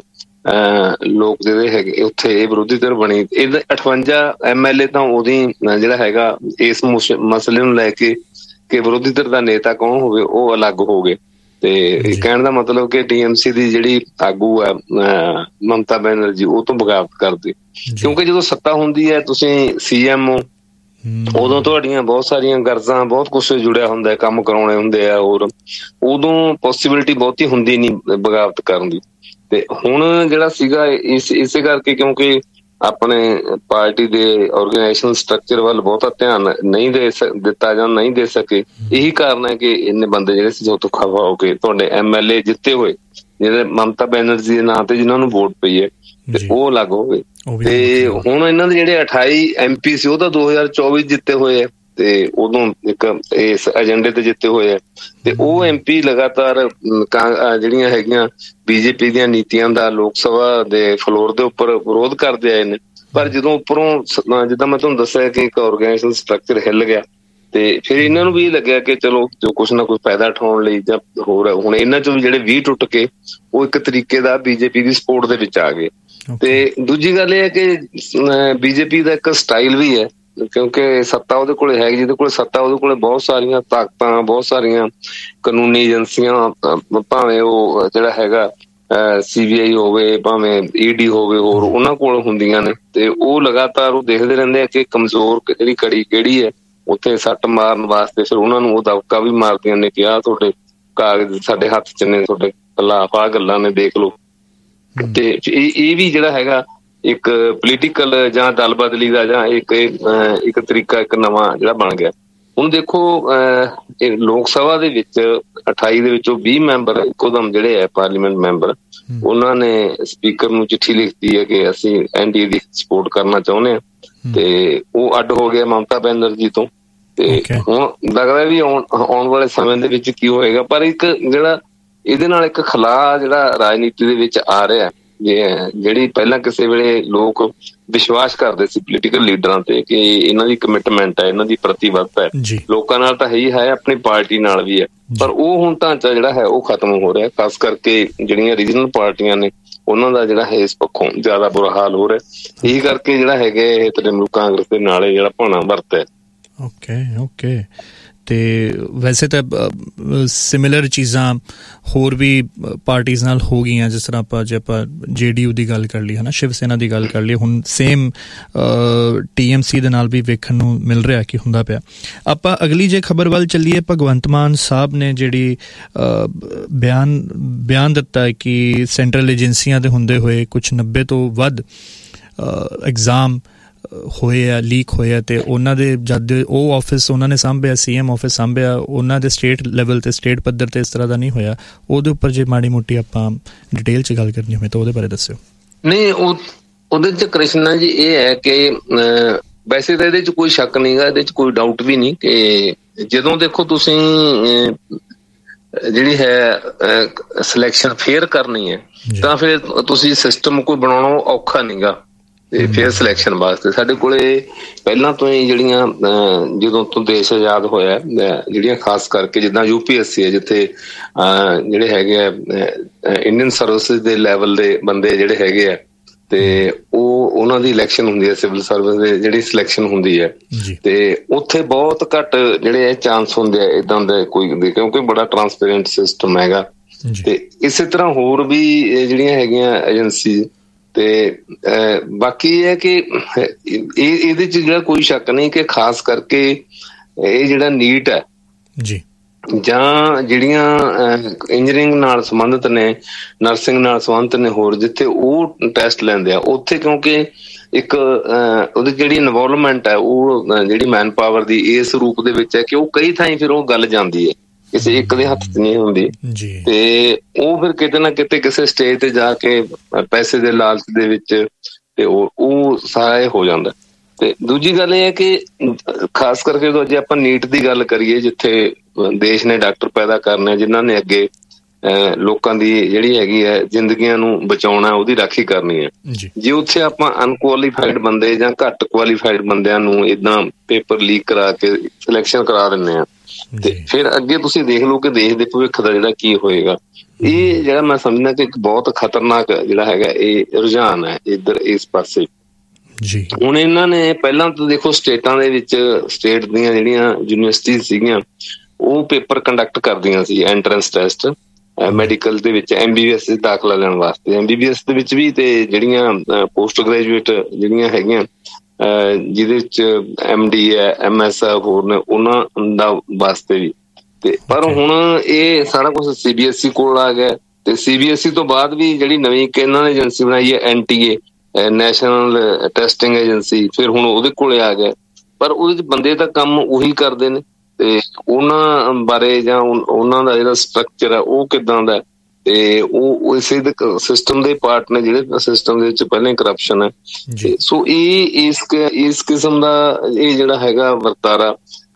ਅਹ ਲੋਕ ਜਿਹੜੇ ਹੈਗੇ ਉੱਥੇ ਇਹ ਵਿਰੋਧੀ ਧਿਰ ਬਣੀ, ਇਹਦੇ ਅਠਵੰਜਾ ਐਮ ਐਲ ਏ ਤਾਂ ਉਹਦੀ ਜਿਹੜਾ ਹੈਗਾ ਇਸ ਮਸਲੇ ਨੂੰ ਲੈ ਕੇ ਕਿ ਵਿਰੋਧੀ ਧਿਰ ਦਾ ਨੇਤਾ ਕੌਣ ਹੋਵੇ ਉਹ ਅਲੱਗ ਹੋ ਗਏ। ਤੇ ਕਹਿਣ ਦਾ ਮਤਲਬ ਕਿ ਟੀ ਐਮ ਸੀ ਦੀ ਜਿਹੜੀ ਆਗੂ ਹੈ ਮਮਤਾ ਬੈਨਰਜੀ, ਉਹ ਤੋਂ ਬਗਾਵਤ ਕਰਦੇ, ਕਿਉਂਕਿ ਜਦੋਂ ਸੱਤਾ ਹੁੰਦੀ ਹੈ ਤੁਸੀਂ ਸੀ ਐਮ ਹੋ, ਉਦੋਂ ਤੁਹਾਡੀਆਂ ਬਹੁਤ ਸਾਰੀਆਂ ਗਰਜ਼ਾਂ, ਬਹੁਤ ਕੁਛ ਜੁੜਿਆ ਹੁੰਦਾ, ਕੰਮ ਕਰਾਉਣੇ ਹੁੰਦੇ ਆ, ਹੋਰ ਉਦੋਂ ਪੋਸੀਬਿਲਿਟੀ ਬਹੁਤੀ ਹੁੰਦੀ ਨੀ ਬਗਾਵਤ ਕਰਨ ਦੀ। ਤੇ ਹੁਣ ਜਿਹੜਾ ਸੀਗਾ ਇਸ ਇਸੇ ਕਰਕੇ ਕਿਉਂਕਿ ਆਪਣੇ ਪਾਰਟੀ ਦੇ ਆਰਗੇਨਾਈਜੇਸ਼ਨਲ ਸਟਰਕਚਰ ਵੱਲ ਬਹੁਤਾ ਧਿਆਨ ਨਹੀਂ ਦੇ ਦਿੱਤਾ ਜਾਂ ਨਹੀਂ ਦੇ ਸਕੇ, ਇਹੀ ਕਾਰਨ ਹੈ ਕਿ ਇੰਨੇ ਬੰਦੇ ਜਿਹੜੇ ਸੀ ਉਹ ਤੋਂ ਖਫਾ ਹੋ ਕੇ ਤੁਹਾਡੇ ਐਮ ਐਲ ਏ ਜਿੱਤੇ ਹੋਏ ਜਿਹੜੇ ਮਮਤਾ ਬੈਨਰਜੀ ਦੇ ਨਾਂ ਤੇ ਜਿਹਨਾਂ ਨੂੰ ਵੋਟ ਪਈ ਹੈ, ਤੇ ਉਹ ਅਲੱਗ ਹੋ ਗਏ। ਤੇ ਹੁਣ ਇਹਨਾਂ ਦੇ ਜਿਹੜੇ ਅਠਾਈ ਐਮ ਪੀ ਸੀ ਉਹ ਤਾਂ ਦੋ ਹਜ਼ਾਰ ਚੌਵੀ ਜਿੱਤੇ ਹੋਏ ਹੈ, ਤੇ ਉਦੋਂ ਇੱਕ ਇਸ ਏਜੰਡੇ ਤੇ ਜਿੱਤੇ ਹੋਏ ਆ। ਤੇ ਉਹ ਐਮ ਪੀ ਲਗਾਤਾਰ ਜਿਹੜੀਆਂ ਹੈਗੀਆਂ ਬੀਜੇਪੀ ਦੀਆਂ ਨੀਤੀਆਂ ਦਾ ਲੋਕ ਸਭਾ ਦੇ ਫਲੋਰ ਦੇ ਉੱਪਰ ਵਿਰੋਧ ਕਰਦੇ ਆਏ ਨੇ। ਪਰ ਜਦੋਂ ਉੱਪਰੋਂ ਜਿੱਦਾਂ ਮੈਂ ਤੁਹਾਨੂੰ ਦੱਸਿਆ ਕਿ ਇੱਕ ਆਰਗੇਨਾਈਜੇਸ਼ਨ ਸਟਰਕਚਰ ਹਿੱਲ ਗਿਆ, ਤੇ ਫਿਰ ਇਹਨਾਂ ਨੂੰ ਵੀ ਇਹ ਲੱਗਿਆ ਕਿ ਚਲੋ ਜੋ ਕੁਛ ਨਾ ਕੁਛ ਫਾਇਦਾ ਉਠਾਉਣ ਲਈ ਜਾਂ ਹੋਰ, ਹੁਣ ਇਹਨਾਂ ਚੋਂ ਜਿਹੜੇ ਵੀਹ ਟੁੱਟ ਕੇ ਉਹ ਇੱਕ ਤਰੀਕੇ ਦਾ ਬੀਜੇਪੀ ਦੀ ਸਪੋਰਟ ਦੇ ਵਿੱਚ ਆ ਗਏ। ਤੇ ਦੂਜੀ ਗੱਲ ਇਹ ਹੈ ਕਿ ਬੀਜੇਪੀ ਦਾ ਇੱਕ ਸਟਾਈਲ ਵੀ ਹੈ, ਕਿਉਂਕਿ ਸੱਤਾ ਉਹਦੇ ਕੋਲ ਹੈਗੀ, ਜਿਹਦੇ ਕੋਲ ਸੱਤਾ ਉਹਦੇ ਕੋਲ ਬਹੁਤ ਸਾਰੀਆਂ ਤਾਕਤਾਂ, ਬਹੁਤ ਸਾਰੀਆਂ ਕਾਨੂੰਨੀ ਏਜੰਸੀਆਂ, ਭਾਵੇਂ ਉਹ ਜਿਹੜਾ ਹੈਗਾ ਸੀ ਬੀ ਆਈ ਹੋਵੇ, ਭਾਵੇਂ ਈ ਡੀ ਹੋਵੇ, ਹੋਰ ਉਹਨਾਂ ਕੋਲ ਹੁੰਦੀਆਂ ਨੇ। ਤੇ ਉਹ ਲਗਾਤਾਰ ਉਹ ਦੇਖਦੇ ਰਹਿੰਦੇ ਆ ਕਿ ਕਮਜ਼ੋਰ ਜਿਹੜੀ ਕੜੀ ਕਿਹੜੀ ਹੈ, ਉੱਥੇ ਸੱਟ ਮਾਰਨ ਵਾਸਤੇ ਫਿਰ ਉਹਨਾਂ ਨੂੰ ਉਹ ਦਬਕਾ ਵੀ ਮਾਰਦੀਆਂ ਨੇ ਕਿ ਆਹ ਤੁਹਾਡੇ ਕਾਗਜ਼ ਸਾਡੇ ਹੱਥ ਚ ਨੇ, ਤੁਹਾਡੇ ਖਿਲਾਫ ਆਹ ਗੱਲਾਂ ਨੇ, ਦੇਖ ਲਓ। ਤੇ ਇਹ ਇਹ ਵੀ ਜਿਹੜਾ ਹੈਗਾ ਇੱਕ ਪੋਲੀਟੀਕਲ ਜਾਂ ਦਲ ਬਦਲੀ ਦਾ ਜਾਂ ਇੱਕ ਇੱਕ ਤਰੀਕਾ, ਇੱਕ ਨਵਾਂ ਜਿਹੜਾ ਬਣ ਗਿਆ। ਹੁਣ ਦੇਖੋ ਅਹ ਲੋਕ ਸਭਾ ਦੇ ਵਿੱਚ ਅਠਾਈ ਦੇ ਵਿੱਚੋਂ ਵੀਹ ਮੈਂਬਰ ਇੱਕੋਦਮ ਜਿਹੜੇ ਹੈ ਪਾਰਲੀਮੈਂਟ ਮੈਂਬਰ, ਉਹਨਾਂ ਨੇ ਸਪੀਕਰ ਨੂੰ ਚਿੱਠੀ ਲਿਖਤੀ ਹੈ ਕਿ ਅਸੀਂ N D A the support ਕਰਨਾ ਚਾਹੁੰਦੇ ਹਾਂ, ਤੇ ਉਹ ਅੱਡ ਹੋ ਗਿਆ ਮਮਤਾ ਬੈਨਰਜੀ ਤੋਂ। ਤੇ ਹੁਣ ਲੱਗਦਾ ਵੀ ਆਉਣ ਆਉਣ ਵਾਲੇ ਸਮੇਂ ਦੇ ਵਿੱਚ ਕੀ ਹੋਏਗਾ। ਪਰ ਇੱਕ ਜਿਹੜਾ ਇਹਦੇ ਨਾਲ ਇੱਕ ਖਲਾਅ ਜਿਹੜਾ ਰਾਜਨੀਤੀ ਦੇ ਵਿੱਚ ਆ ਰਿਹਾ, ਜਿਹੜੀ ਪਹਿਲਾਂ ਕਿਸੇ ਵੇਲੇ ਲੋਕ ਵਿਸ਼ਵਾਸ ਕਰਦੇ ਸੀ ਪੋਲੀਟੀਕਲ ਲੀਡਰਾਂ ਤੇ ਕਿ ਇਹਨਾਂ ਦੀ ਕਮਿਟਮੈਂਟ ਹੈ, ਇਹਨਾਂ ਦੀ ਪ੍ਰਤੀਬੱਧਤਾ ਹੈ, ਲੋਕਾਂ ਨਾਲ ਤਾਂ ਹੈ ਹੀ ਹੈ, ਆਪਣੀ ਪਾਰਟੀ ਨਾਲ ਵੀ ਹੈ, ਪਰ ਉਹ ਹੁਣ ਢਾਂਚਾ ਜਿਹੜਾ ਹੈ ਉਹ ਖਤਮ ਹੋ ਰਿਹਾ। ਖਾਸ ਕਰਕੇ ਜਿਹੜੀਆਂ ਰੀਜਨਲ ਪਾਰਟੀਆਂ ਨੇ ਉਹਨਾਂ ਦਾ ਜਿਹੜਾ ਹੈ ਇਸ ਪੱਖੋਂ ਜ਼ਿਆਦਾ ਬੁਰਾ ਹਾਲ ਹੋ ਰਿਹਾ। ਇਹੀ ਕਰਕੇ ਜਿਹੜਾ ਹੈਗਾ ਇਹ ਤ੍ਰਿਣਮੂਲ ਕਾਂਗਰਸ ਦੇ ਨਾਲ ਜਿਹੜਾ ਭਾਣਾ ਵਰਤਿਆ। ਓਕੇ ਓਕੇ ਤੇ ਵੈਸੇ ਤਾਂ ਸਿਮਿਲਰ ਚੀਜ਼ਾਂ ਹੋਰ ਵੀ ਪਾਰਟੀਜ਼ ਨਾਲ ਹੋ ਗਈਆਂ, ਜਿਸ ਤਰ੍ਹਾਂ ਆਪਾਂ ਜੇ ਆਪਾਂ ਜੇ ਡੀ ਯੂ ਦੀ ਗੱਲ ਕਰ ਲਈ ਹੈ ਨਾ, ਸ਼ਿਵ ਸੈਨਾ ਦੀ ਗੱਲ ਕਰ ਲਈ, ਹੁਣ ਸੇਮ ਟੀ ਐਮ ਸੀ ਦੇ ਨਾਲ ਵੀ ਵੇਖਣ ਨੂੰ ਮਿਲ ਰਿਹਾ ਕਿ ਹੁੰਦਾ ਪਿਆ। ਆਪਾਂ ਅਗਲੀ ਜੇ ਖਬਰ ਵੱਲ ਚੱਲੀਏ, ਭਗਵੰਤ ਮਾਨ ਸਾਹਿਬ ਨੇ ਜਿਹੜੀ ਬਿਆਨ ਬਿਆਨ ਦਿੱਤਾ ਹੈ ਕਿ ਸੈਂਟਰਲ ਏਜੰਸੀਆਂ ਦੇ ਹੁੰਦੇ ਹੋਏ ਕੁਛ ਨੱਬੇ ਤੋਂ ਵੱਧ ਐਗਜ਼ਾਮ ਹੋਏ ਆ, ਲੀਕ ਹੋਏ ਆ, ਤੇ ਉਹਨਾਂ ਦੇ ਜਦ ਉਹ ਆਫਿਸ ਉਹਨਾਂ ਨੇ ਸਾਂਭਿਆ, ਸੀ ਐਮ ਆਫਿਸ ਸਾਂਭਿਆ, ਉਹਨਾਂ ਦੇ ਸਟੇਟ ਲੈਵਲ ਤੇ ਸਟੇਟ ਪੱਧਰ ਤੇ ਇਸ ਤਰ੍ਹਾਂ ਦਾ ਨਹੀਂ ਹੋਇਆ। ਉਹਦੇ ਉੱਪਰ ਜੇ ਮਾੜੀ ਮੋਟੀ ਆਪਾਂ ਡਿਟੇਲ ਚ ਗੱਲ ਕਰਨੀ ਹੋਵੇ ਤਾਂ ਉਹਦੇ ਬਾਰੇ ਦੱਸਿਓ। ਨਹੀਂ, ਉਹ ਉਹਦੇ ਚ ਕ੍ਰਿਸ਼ਨਾ ਜੀ ਇਹ ਹੈ ਕਿ ਵੈਸੇ ਤਾਂ ਇਹਦੇ ਚ ਕੋਈ ਸ਼ੱਕ ਨਹੀਂ ਗਾ, ਇਹਦੇ ਚ ਕੋਈ ਡਾਊਟ ਵੀ ਨਹੀਂ ਕਿ ਜਦੋਂ ਦੇਖੋ ਤੁਸੀਂ ਜਿਹੜੀ ਹੈ ਸਿਲੈਕਸ਼ਨ ਫੇਅਰ ਕਰਨੀ ਹੈ ਤਾਂ ਫਿਰ ਤੁਸੀਂ ਸਿਸਟਮ ਕੋਈ ਬਣਾਉਣਾ ਔਖਾ ਨਹੀਂ ਗਾ। ਤੇ ਫੇਅਰ ਸਿਲੈਕਸ਼ਨ ਵਾਸਤੇ ਸਾਡੇ ਕੋਲੇ ਪਹਿਲਾਂ ਤੋਂ ਹੀ ਜਿਹੜੀਆਂ ਜਦੋਂ ਤੋਂ ਦੇਸ਼ ਆਜ਼ਾਦ ਹੋਇਆ ਜਿਹੜੀਆਂ ਖਾਸ ਕਰਕੇ ਜਿੱਦਾਂ ਯੂ ਪੀ ਐਸ ਸੀ ਹੈ, ਜਿੱਥੇ ਜਿਹੜੇ ਹੈਗੇ ਆ ਇੰਡੀਅਨ ਸਰਵਿਸਿਜ਼ ਦੇ ਲੈਵਲ ਦੇ ਬੰਦੇ ਜਿਹੜੇ ਹੈਗੇ ਆ, ਤੇ ਉਹ ਉਹਨਾਂ ਦੀ ਇਲੈਕਸ਼ਨ ਹੁੰਦੀ ਹੈ, ਸਿਵਲ ਸਰਵਿਸ ਦੇ ਜਿਹੜੀ ਸਿਲੈਕਸ਼ਨ ਹੁੰਦੀ ਹੈ, ਤੇ ਉੱਥੇ ਬਹੁਤ ਘੱਟ ਜਿਹੜੇ ਚਾਂਸ ਹੁੰਦੇ ਆ ਇਦਾਂ ਦੇ ਕੋਈ, ਕਿਉਂਕਿ ਬੜਾ ਟਰਾਂਸਪੇਰੈਂਟ ਸਿਸਟਮ ਹੈਗਾ। ਤੇ ਇਸੇ ਤਰ੍ਹਾਂ ਹੋਰ ਵੀ ਜਿਹੜੀਆਂ ਹੈਗੀਆਂ ਏਜੰਸੀ, ਤੇ ਬਾਕੀ ਇਹ ਹੈ ਕਿ ਇਹ ਇਹਦੇ ਚ ਜਿਹੜਾ ਕੋਈ ਸ਼ੱਕ ਨਹੀਂ ਕਿ ਖਾਸ ਕਰਕੇ ਇਹ ਜਿਹੜਾ ਨੀਟ ਹੈ ਜੀ, ਜਾਂ ਜਿਹੜੀਆਂ ਇੰਜੀਨੀਅਰਿੰਗ ਨਾਲ ਸੰਬੰਧਿਤ ਨੇ, ਨਰਸਿੰਗ ਨਾਲ ਸੰਬੰਧਿਤ ਨੇ, ਹੋਰ ਜਿੱਥੇ ਉਹ ਟੈਸਟ ਲੈਂਦੇ ਆ ਉੱਥੇ, ਕਿਉਂਕਿ ਇੱਕ ਉਹਦੀ ਜਿਹੜੀ ਇਨਵੋਲਵਮੈਂਟ ਹੈ ਉਹ ਜਿਹੜੀ ਮੈਨ ਪਾਵਰ ਦੀ ਇਸ ਰੂਪ ਦੇ ਵਿੱਚ ਹੈ ਕਿ ਉਹ ਕਈ ਥਾਈਂ ਫਿਰ ਉਹ ਗੱਲ ਜਾਂਦੀ ਹੈ, ਕਿਸੇ ਇੱਕ ਦੇ ਹੱਥ ਚ ਨਹੀਂ ਹੁੰਦੀ, ਤੇ ਉਹ ਫਿਰ ਕਿਤੇ ਨਾ ਕਿਤੇ ਕਿਸੇ ਸਟੇਜ ਤੇ ਜਾ ਕੇ ਪੈਸੇ ਦੇ ਲਾਲਚ ਦੇ ਵਿੱਚ ਤੇ ਉਹ ਉਹ ਸਾਰਾ ਇਹ ਹੋ ਜਾਂਦਾ। ਤੇ ਦੂਜੀ ਗੱਲ ਇਹ ਹੈ ਕਿ ਖਾਸ ਕਰਕੇ ਜਦੋਂ ਜੇ ਆਪਾਂ ਨੀਟ ਦੀ ਗੱਲ ਕਰੀਏ, ਜਿੱਥੇ ਦੇਸ਼ ਨੇ ਡਾਕਟਰ ਪੈਦਾ ਕਰਨੇ ਜਿਨ੍ਹਾਂ ਨੇ ਅੱਗੇ ਲੋਕਾਂ ਦੀ ਜਿਹੜੀ ਹੈਗੀ ਹੈ ਜ਼ਿੰਦਗੀਆਂ ਨੂੰ ਬਚਾਉਣਾ, ਉਹਦੀ ਰਾਖੀ ਕਰਨੀ ਹੈ, ਜੇ ਉੱਥੇ ਆਪਾਂ ਅਨਕੁਆਲੀਫਾਈਡ ਬੰਦੇ ਜਾਂ ਘੱਟ ਕੁਆਲੀਫਾਈਡ ਬੰਦਿਆਂ ਨੂੰ ਏਦਾਂ ਪੇਪਰ ਲੀਕ ਕਰਾ ਕੇ ਸਿਲੈਕਸ਼ਨ ਕਰਾ ਦਿੰਦੇ ਆ, ਤੇ ਫਿਰ ਅੱਗੇ ਤੁਸੀਂ ਦੇਖ ਲਓ ਕਿ ਦੇਸ਼ ਦੇ ਭਵਿੱਖ ਦਾ ਜਿਹੜਾ ਕੀ ਹੋਏਗਾ। ਇਹ ਜਿਹੜਾ ਮੈਂ ਸਮਝਦਾ ਕਿ ਇੱਕ ਬਹੁਤ ਖਤਰਨਾਕ ਜਿਹੜਾ ਹੈਗਾ ਇਹ ਰੁਝਾਨ ਹੈ ਇੱਧਰ ਇਸ ਪਾਸੇ ਜੀ। ਹੁਣ ਇਹਨਾਂ ਨੇ ਪਹਿਲਾਂ ਤਾਂ ਦੇਖੋ ਸਟੇਟਾਂ ਦੇ ਵਿੱਚ ਸਟੇਟ ਦੀਆਂ ਜਿਹੜੀਆਂ ਯੂਨੀਵਰਸਿਟੀ ਸੀਗੀਆਂ ਉਹ ਪੇਪਰ ਕੰਡਕਟ ਕਰਦੀਆਂ ਸੀ, ਐਂਟਰੈਂਸ ਟੈਸਟ ਮੈਡੀਕਲ ਦੇ ਵਿੱਚ, ਐਮ ਬੀ ਬੀ ਐਸ ਦਾਖਲਾ ਲੈਣ ਵਾਸਤੇ, ਐਮ ਬੀ ਬੀ ਐਸ ਦੇ ਵਿੱਚ ਵੀ, ਤੇ ਜਿਹੜੀਆਂ ਪੋਸਟ ਗ੍ਰੈਜੂਏਟ ਜਿਹੜੀਆਂ ਹੈਗੀਆਂ ਜਿਹਦੇ ਵਿੱਚ ਐਮ ਡੀ ਹੈ, ਐਮ ਐਸ ਹੈ, ਹੋਰ ਨੇ, ਉਹਨਾਂ ਦਾ ਵਾਸਤੇ ਵੀ। ਤੇ ਪਰ ਹੁਣ ਇਹ ਸਾਰਾ ਕੁਛ ਸੀ ਬੀ ਐਸ ਈ ਕੋਲ ਆ ਗਿਆ, ਤੇ ਸੀ ਬੀ ਐਸ ਈ ਤੋਂ ਬਾਅਦ ਵੀ ਜਿਹੜੀ ਨਵੀਂ ਇਹਨਾਂ ਨੇ ਏਜੰਸੀ ਬਣਾਈ ਹੈ ਐਨ ਟੀ ਏ, ਨੈਸ਼ਨਲ ਟੈਸਟਿੰਗ ਏਜੰਸੀ, ਫਿਰ ਹੁਣ ਉਹਦੇ ਕੋਲੇ ਆ ਗਿਆ। ਪਰ ਉਹਦੇ ਚ ਬੰਦੇ ਤਾਂ ਕੰਮ ਉਹੀ ਕਰਦੇ ਨੇ, ਤੇ ਉਹਨਾਂ ਬਾਰੇ ਜਾਂ ਉਹਨਾਂ ਦਾ ਜਿਹੜਾ ਸਟਰਕਚਰ ਹੈ ਉਹ ਕਿੱਦਾਂ ਦਾ, ਤੇ ਉਹ ਇਸੇ ਸਿਸਟਮ ਦੇ ਪਾਰਟ ਨੇ ਜਿਹੜੇ ਸਿਸਟਮ ਦੇ ਵਿੱਚ ਪਹਿਲਾਂ ਹੀ ਕਰਪਸ਼ਨ ਹੈ। ਸੋ ਇਹ ਇਸ ਇਸ ਕਿਸਮ ਦਾ ਇਹ ਜਿਹੜਾ ਹੈਗਾ ਵਰਤਾਰਾ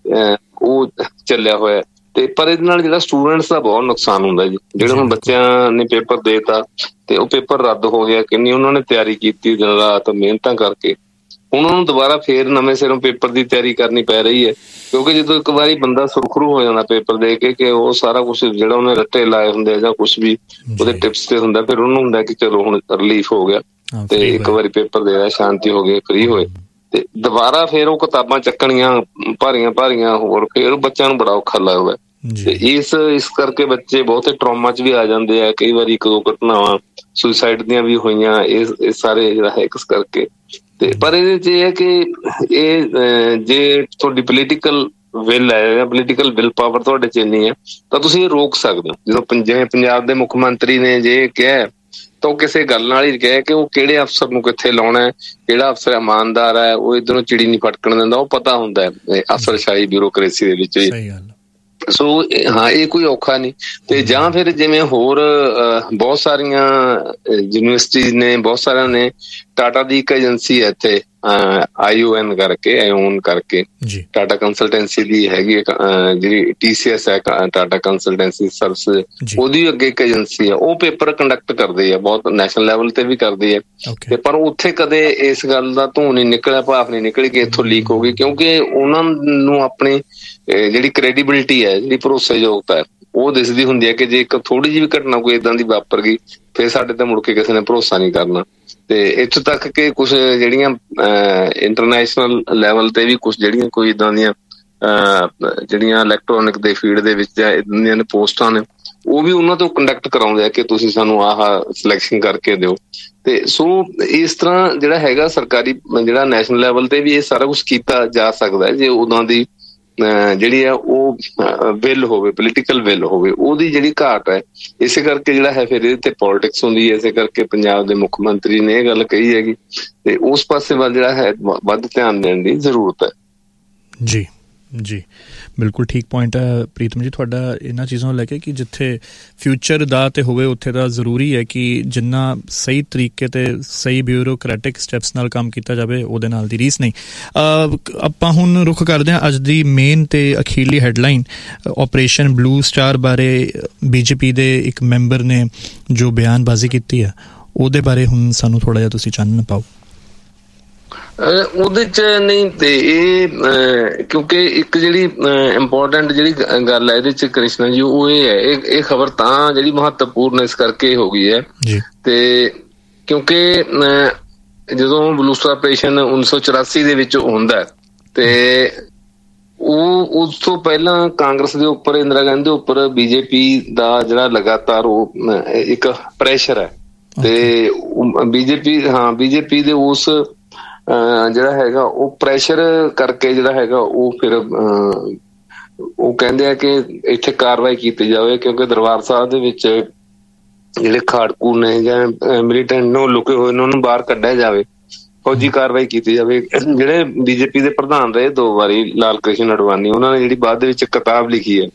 ਉਹ ਚੱਲਿਆ ਹੋਇਆ। ਤੇ ਪਰ ਇਹਦੇ ਨਾਲ ਜਿਹੜਾ ਸਟੂਡੈਂਟਸ ਦਾ ਬਹੁਤ ਨੁਕਸਾਨ ਹੁੰਦਾ ਜੀ। ਜਿਹੜੇ ਹੁਣ ਬੱਚਿਆਂ ਨੇ ਪੇਪਰ ਦੇਤਾ ਤੇ ਉਹ ਪੇਪਰ ਰੱਦ ਹੋ ਗਿਆ, ਕਿੰਨੀ ਉਹਨਾਂ ਨੇ ਤਿਆਰੀ ਕੀਤੀ ਦਿਨ ਰਾਤ ਮਿਹਨਤਾਂ ਕਰਕੇ, ਹੁਣ ਉਹਨੂੰ ਦੁਬਾਰਾ ਫੇਰ ਨਵੇਂ ਸਿਰੋਂ ਪੇਪਰ ਦੀ ਤਿਆਰੀ ਕਰਨੀ ਪੈ ਰਹੀ ਹੈ। ਕਿਉਂਕਿ ਜਦੋਂ ਇੱਕ ਵਾਰੀ ਬੰਦਾ ਸੁਰਖਰੂ ਹੋ ਜਾਂਦਾ ਪੇਪਰ ਦੇ ਕੇ ਕਿ ਉਹ ਸਾਰਾ ਕੁਛ ਜਿਹੜਾ ਉਹਨੇ ਰੱਟੇ ਲਾਏ ਹੁੰਦੇ ਆ ਜਾਂ ਕੁਛ ਵੀ ਉਹਦੇ ਟਿਪਸ ਤੇ ਹੁੰਦਾ, ਫਿਰ ਉਹਨੂੰ ਹੁੰਦਾ ਕਿ ਚਲੋ ਹੁਣ ਰਿਲੀਫ ਹੋ ਗਿਆ ਤੇ ਇੱਕ ਵਾਰੀ ਪੇਪਰ ਦੇ ਰਿਹਾ, ਸ਼ਾਂਤੀ ਹੋ ਗਈ, ਫ੍ਰੀ ਹੋਏ, ਤੇ ਦੁਬਾਰਾ ਫੇਰ ਉਹ ਕਿਤਾਬਾਂ ਚੱਕਣੀਆਂ ਭਾਰੀਆਂ ਭਾਰੀਆਂ, ਹੋਰ ਫੇਰ ਬੱਚਿਆਂ ਨੂੰ ਬੜਾ ਔਖਾ ਲੱਗਦਾ। ਤੇ ਇਸ ਇਸ ਕਰਕੇ ਬੱਚੇ ਬਹੁਤੇ ਟਰੋਮਾ ਚ ਵੀ ਆ ਜਾਂਦੇ ਆ। ਕਈ ਵਾਰੀ ਇੱਕ ਦੋ ਘਟਨਾਵਾਂ ਸੁਸਾਈਡ ਦੀਆਂ ਵੀ ਹੋਈਆਂ ਇਸ ਸਾਰੇ ਜਿਹੜਾ ਹੈ ਇਸ ਕਰਕੇ। ਤੇ ਪਰ ਇਹਦੇ ਚ ਇਹ ਹੈ ਕਿ ਇਹ ਜੇ ਤੁਹਾਡੀ ਪੋਲੀਟੀਕਲ ਵਿਲ ਹੈ ਜਾਂ ਪੋਲੀਟੀਕਲ ਵਿਲ ਪਾਵਰ ਤੁਹਾਡੇ ਚ ਇੰਨੀ ਹੈ ਤਾਂ ਤੁਸੀਂ ਇਹ ਰੋਕ ਸਕਦੇ ਹੋ। ਜਦੋਂ ਜਿਵੇਂ ਪੰਜਾਬ ਦੇ ਮੁੱਖ ਮੰਤਰੀ ਨੇ ਜੇ ਕਿਹਾ ਤਾਂ ਉਹ ਕਿਸੇ ਗੱਲ ਨਾਲ ਹੀ ਕਿਹਾ ਕਿ ਉਹ ਕਿਹੜੇ ਅਫਸਰ ਨੂੰ ਕਿੱਥੇ ਲਾਉਣਾ ਹੈ, ਕਿਹੜਾ ਅਫਸਰ ਇਮਾਨਦਾਰ ਹੈ, ਉਹ ਇੱਧਰੋਂ ਚਿੜੀ ਨਹੀਂ ਫਟਕਣ ਦਿੰਦਾ, ਉਹ ਪਤਾ ਹੁੰਦਾ ਹੈ ਅਫਸਰਸ਼ਾਹੀ ਬਿਊਰੋਕਰੇਸੀ ਦੇ ਵਿੱਚ। ਸੋ ਹਾਂ ਇਹ ਕੋਈ ਔਖਾ ਨਹੀਂ। ਤੇ ਜਾਂ ਫਿਰ ਜਿਵੇਂ ਹੋਰ ਬਹੁਤ ਸਾਰੀਆਂ ਯੂਨੀਵਰਸਿਟੀਜ਼ ਨੇ, ਬਹੁਤ ਸਾਰਿਆਂ ਨੇ, ਟਾਟਾ ਦੀ ਇੱਕ ਏਜੰਸੀ ਹੈ ਇੱਥੇ ਆਈ ਓ ਐਨ ਕਰਕੇ, ਆਈਓਨ ਕਰਕੇ, ਟਾਟਾ ਕੰਸਲਟੈਂਸੀ ਦੀ ਹੈਗੀ ਜਿਹੜੀ ਟੀ ਸੀ ਐਸ ਹੈ, ਟਾਟਾ ਕੰਸਲਟੈਂਸੀ ਸਰਵਿਸ, ਉਹਦੀ ਅੱਗੇ ਇੱਕ ਏਜੰਸੀ ਹੈ, ਉਹ ਪੇਪਰ ਕੰਡਕਟ ਕਰਦੀ ਹੈ, ਬਹੁਤ ਨੈਸ਼ਨਲ ਲੈਵਲ ਤੇ ਵੀ ਕਰਦੀ ਹੈ। ਤੇ ਪਰ ਉੱਥੇ ਕਦੇ ਇਸ ਗੱਲ ਦਾ ਧੂੰ ਨਹੀਂ ਨਿਕਲਿਆ, ਭਾਫ ਨਹੀਂ ਨਿਕਲੀ ਕਿ ਇੱਥੋਂ ਲੀਕ ਹੋ ਗਈ, ਕਿਉਂਕਿ ਉਹਨਾਂ ਨੂੰ ਆਪਣੀ ਜਿਹੜੀ ਕ੍ਰੈਡੀਬਿਲਿਟੀ ਹੈ, ਜਿਹੜੀ ਭਰੋਸੇਯੋਗਤਾ ਹੈ, ਉਹ ਦਿਸਦੀ ਹੁੰਦੀ ਹੈ ਕਿ ਜੇ ਇੱਕ ਥੋੜੀ ਜਿਹੀ ਵੀ ਘਟਨਾ ਕੋਈ ਏਦਾਂ ਦੀ ਵਾਪਰ ਗਈ ਫਿਰ ਸਾਡੇ ਤੇ ਮੁੜ ਕੇ ਕਿਸੇ ਨੇ ਭਰੋਸਾ ਨਹੀਂ ਕਰਨਾ। ਤੇ ਇੱਥੋਂ ਤੱਕ ਕਿ ਕੁਛ ਜਿਹੜੀਆਂ ਇੰਟਰਨੈਸ਼ਨਲ ਲੈਵਲ ਤੇ ਵੀ ਕੁਛ ਜਿਹੜੀਆਂ ਕੋਈ ਏਦਾਂ ਦੀਆਂ ਜਿਹੜੀਆਂ ਇਲੈਕਟ੍ਰੋਨਿਕ ਦੇ ਫੀਲਡ ਦੇ ਵਿੱਚ ਏਦਾਂ ਦੀਆਂ ਪੋਸਟਾਂ ਨੇ, ਉਹ ਵੀ ਉਹਨਾਂ ਤੋਂ ਕੰਡਕਟ ਕਰਾਉਂਦੇ ਆ ਕਿ ਤੁਸੀਂ ਸਾਨੂੰ ਆਹ ਸਿਲੈਕਸ਼ਨ ਕਰਕੇ ਦਿਓ। ਤੇ ਸੋ ਇਸ ਤਰ੍ਹਾਂ ਜਿਹੜਾ ਹੈਗਾ ਸਰਕਾਰੀ ਜਿਹੜਾ ਨੈਸ਼ਨਲ ਲੈਵਲ ਤੇ ਵੀ ਇਹ ਸਾਰਾ ਕੁਛ ਕੀਤਾ ਜਾ ਸਕਦਾ ਜੇ ਉਦੋਂ ਦੀ ਜਿਹੜੀ ਆ ਉਹ ਵਿਲ ਹੋਵੇ, ਪੋਲੀਟੀਕਲ ਵਿਲ ਹੋਵੇ। ਉਹਦੀ ਜਿਹੜੀ ਘਾਟ ਹੈ, ਇਸੇ ਕਰਕੇ ਜਿਹੜਾ ਹੈ ਫਿਰ ਇਹਦੇ ਤੇ ਪੋਲੀਟਿਕਸ ਹੁੰਦੀ ਹੈ। ਇਸੇ ਕਰਕੇ ਪੰਜਾਬ ਦੇ ਮੁੱਖ ਮੰਤਰੀ ਨੇ ਇਹ ਗੱਲ ਕਹੀ ਹੈਗੀ, ਤੇ ਉਸ ਪਾਸੇ ਵੱਲ ਜਿਹੜਾ ਹੈ ਵੱਧ ਧਿਆਨ ਦੇਣ ਦੀ ਜ਼ਰੂਰਤ ਹੈ। ਜੀ ਜੀ ਬਿਲਕੁਲ ਠੀਕ ਪੁਆਇੰਟ ਹੈ ਪ੍ਰੀਤਮ ਜੀ ਤੁਹਾਡਾ ਇਹਨਾਂ ਚੀਜ਼ਾਂ ਨੂੰ ਲੈ ਕੇ, ਕਿ ਜਿੱਥੇ ਫਿਊਚਰ ਦਾ ਤੇ ਹੋਵੇ ਉੱਥੇ ਤਾਂ ਜ਼ਰੂਰੀ ਹੈ ਕਿ ਜਿੰਨਾ ਸਹੀ ਤਰੀਕੇ ਤੇ ਸਹੀ ਬਿਊਰੋਕਰੈਟਿਕ ਸਟੈਪਸ ਨਾਲ ਕੰਮ ਕੀਤਾ ਜਾਵੇ ਉਹਦੇ ਨਾਲ ਦੀ ਰੀਸ ਨਹੀਂ। ਆਪਾਂ ਹੁਣ ਰੁਖ ਕਰਦੇ ਹਾਂ ਅੱਜ ਦੀ ਮੇਨ ਤੇ ਅਖੀਰਲੀ ਹੈਡਲਾਈਨ, ਆਪਰੇਸ਼ਨ ਬਲੂ ਸਟਾਰ ਬਾਰੇ ਬੀਜੇਪੀ ਦੇ ਇੱਕ ਮੈਂਬਰ ਨੇ ਜੋ ਬਿਆਨਬਾਜ਼ੀ ਕੀਤੀ ਹੈ ਉਹਦੇ ਬਾਰੇ ਹੁਣ ਸਾਨੂੰ ਥੋੜ੍ਹਾ ਜਿਹਾ ਤੁਸੀਂ ਚਾਨਣ ਪਾਓ। ਉਹਦੇ ਚ ਨਹੀਂ। ਤੇ ਇਹ ਕਿਉਂਕਿ ਇੱਕ ਜਿਹੜੀ ਇੰਪੋਰਟੈਂਟ ਜਿਹੜੀ ਗੱਲ ਹੈ ਇਹਦੇ ਚ ਕ੍ਰਿਸ਼ਨਾ ਜੀ, ਉਹ ਇਹ ਹੈ, ਇਹ ਇਹ ਖਬਰ ਤਾਂ ਜਿਹੜੀ ਮਹੱਤਵਪੂਰਨ ਇਸ ਕਰਕੇ ਹੋ ਗਈ ਹੈ ਤੇ ਕਿਉਂਕਿ ਜਦੋਂ ਬਲੂਸਟਰ ਆਪਰੇਸ਼ਨ ਉੱਨੀ ਸੌ ਚੁਰਾਸੀ ਦੇ ਵਿੱਚ ਹੁੰਦਾ ਤੇ ਉਹ ਉਸ ਤੋਂ ਪਹਿਲਾਂ ਕਾਂਗਰਸ ਦੇ ਉੱਪਰ, ਇੰਦਰਾ ਗਾਂਧੀ ਦੇ ਉੱਪਰ ਬੀਜੇਪੀ ਦਾ ਜਿਹੜਾ ਲਗਾਤਾਰ ਉਹ ਇੱਕ ਪ੍ਰੈਸ਼ਰ ਹੈ ਤੇ ਬੀਜੇਪੀ ਹਾਂ ਬੀਜੇਪੀ ਦੇ ਉਸ ਜਿਹੜਾ ਹੈਗਾ ਉਹ ਪ੍ਰੈਸ਼ਰ ਕਰਕੇ ਜਿਹੜਾ ਹੈਗਾ ਉਹ ਫਿਰ ਉਹ ਕਹਿੰਦੇ ਆ ਕਿ ਇੱਥੇ ਕਾਰਵਾਈ ਕੀਤੀ ਜਾਵੇ, ਕਿਉਂਕਿ ਦਰਬਾਰ ਸਾਹਿਬ ਦੇ ਵਿੱਚ ਜਿਹੜੇ ਖਾੜਕੂ ਨੇ ਜਾਂ ਮਿਲੀਟੈਂਟ ਨੂੰ ਲੁਕੇ ਹੋਏ ਨੇ ਉਹਨਾਂ ਨੂੰ ਬਾਹਰ ਕੱਢਿਆ ਜਾਵੇ, ਫੌਜੀ ਕਾਰਵਾਈ ਕੀਤੀ ਜਾਵੇ। ਜਿਹੜੇ ਬੀਜੇਪੀ ਦੇ ਪ੍ਰਧਾਨ ਰਹੇ ਦੋ ਵਾਰੀ, ਲਾਲ ਕ੍ਰਿਸ਼ਨ ਅਡਵਾਨੀ, ਉਹਨਾਂ ਨੇ ਜਿਹੜੀ ਬਾਅਦ ਦੇ ਵਿੱਚ ਕਿਤਾਬ ਲਿਖੀ ਹੈ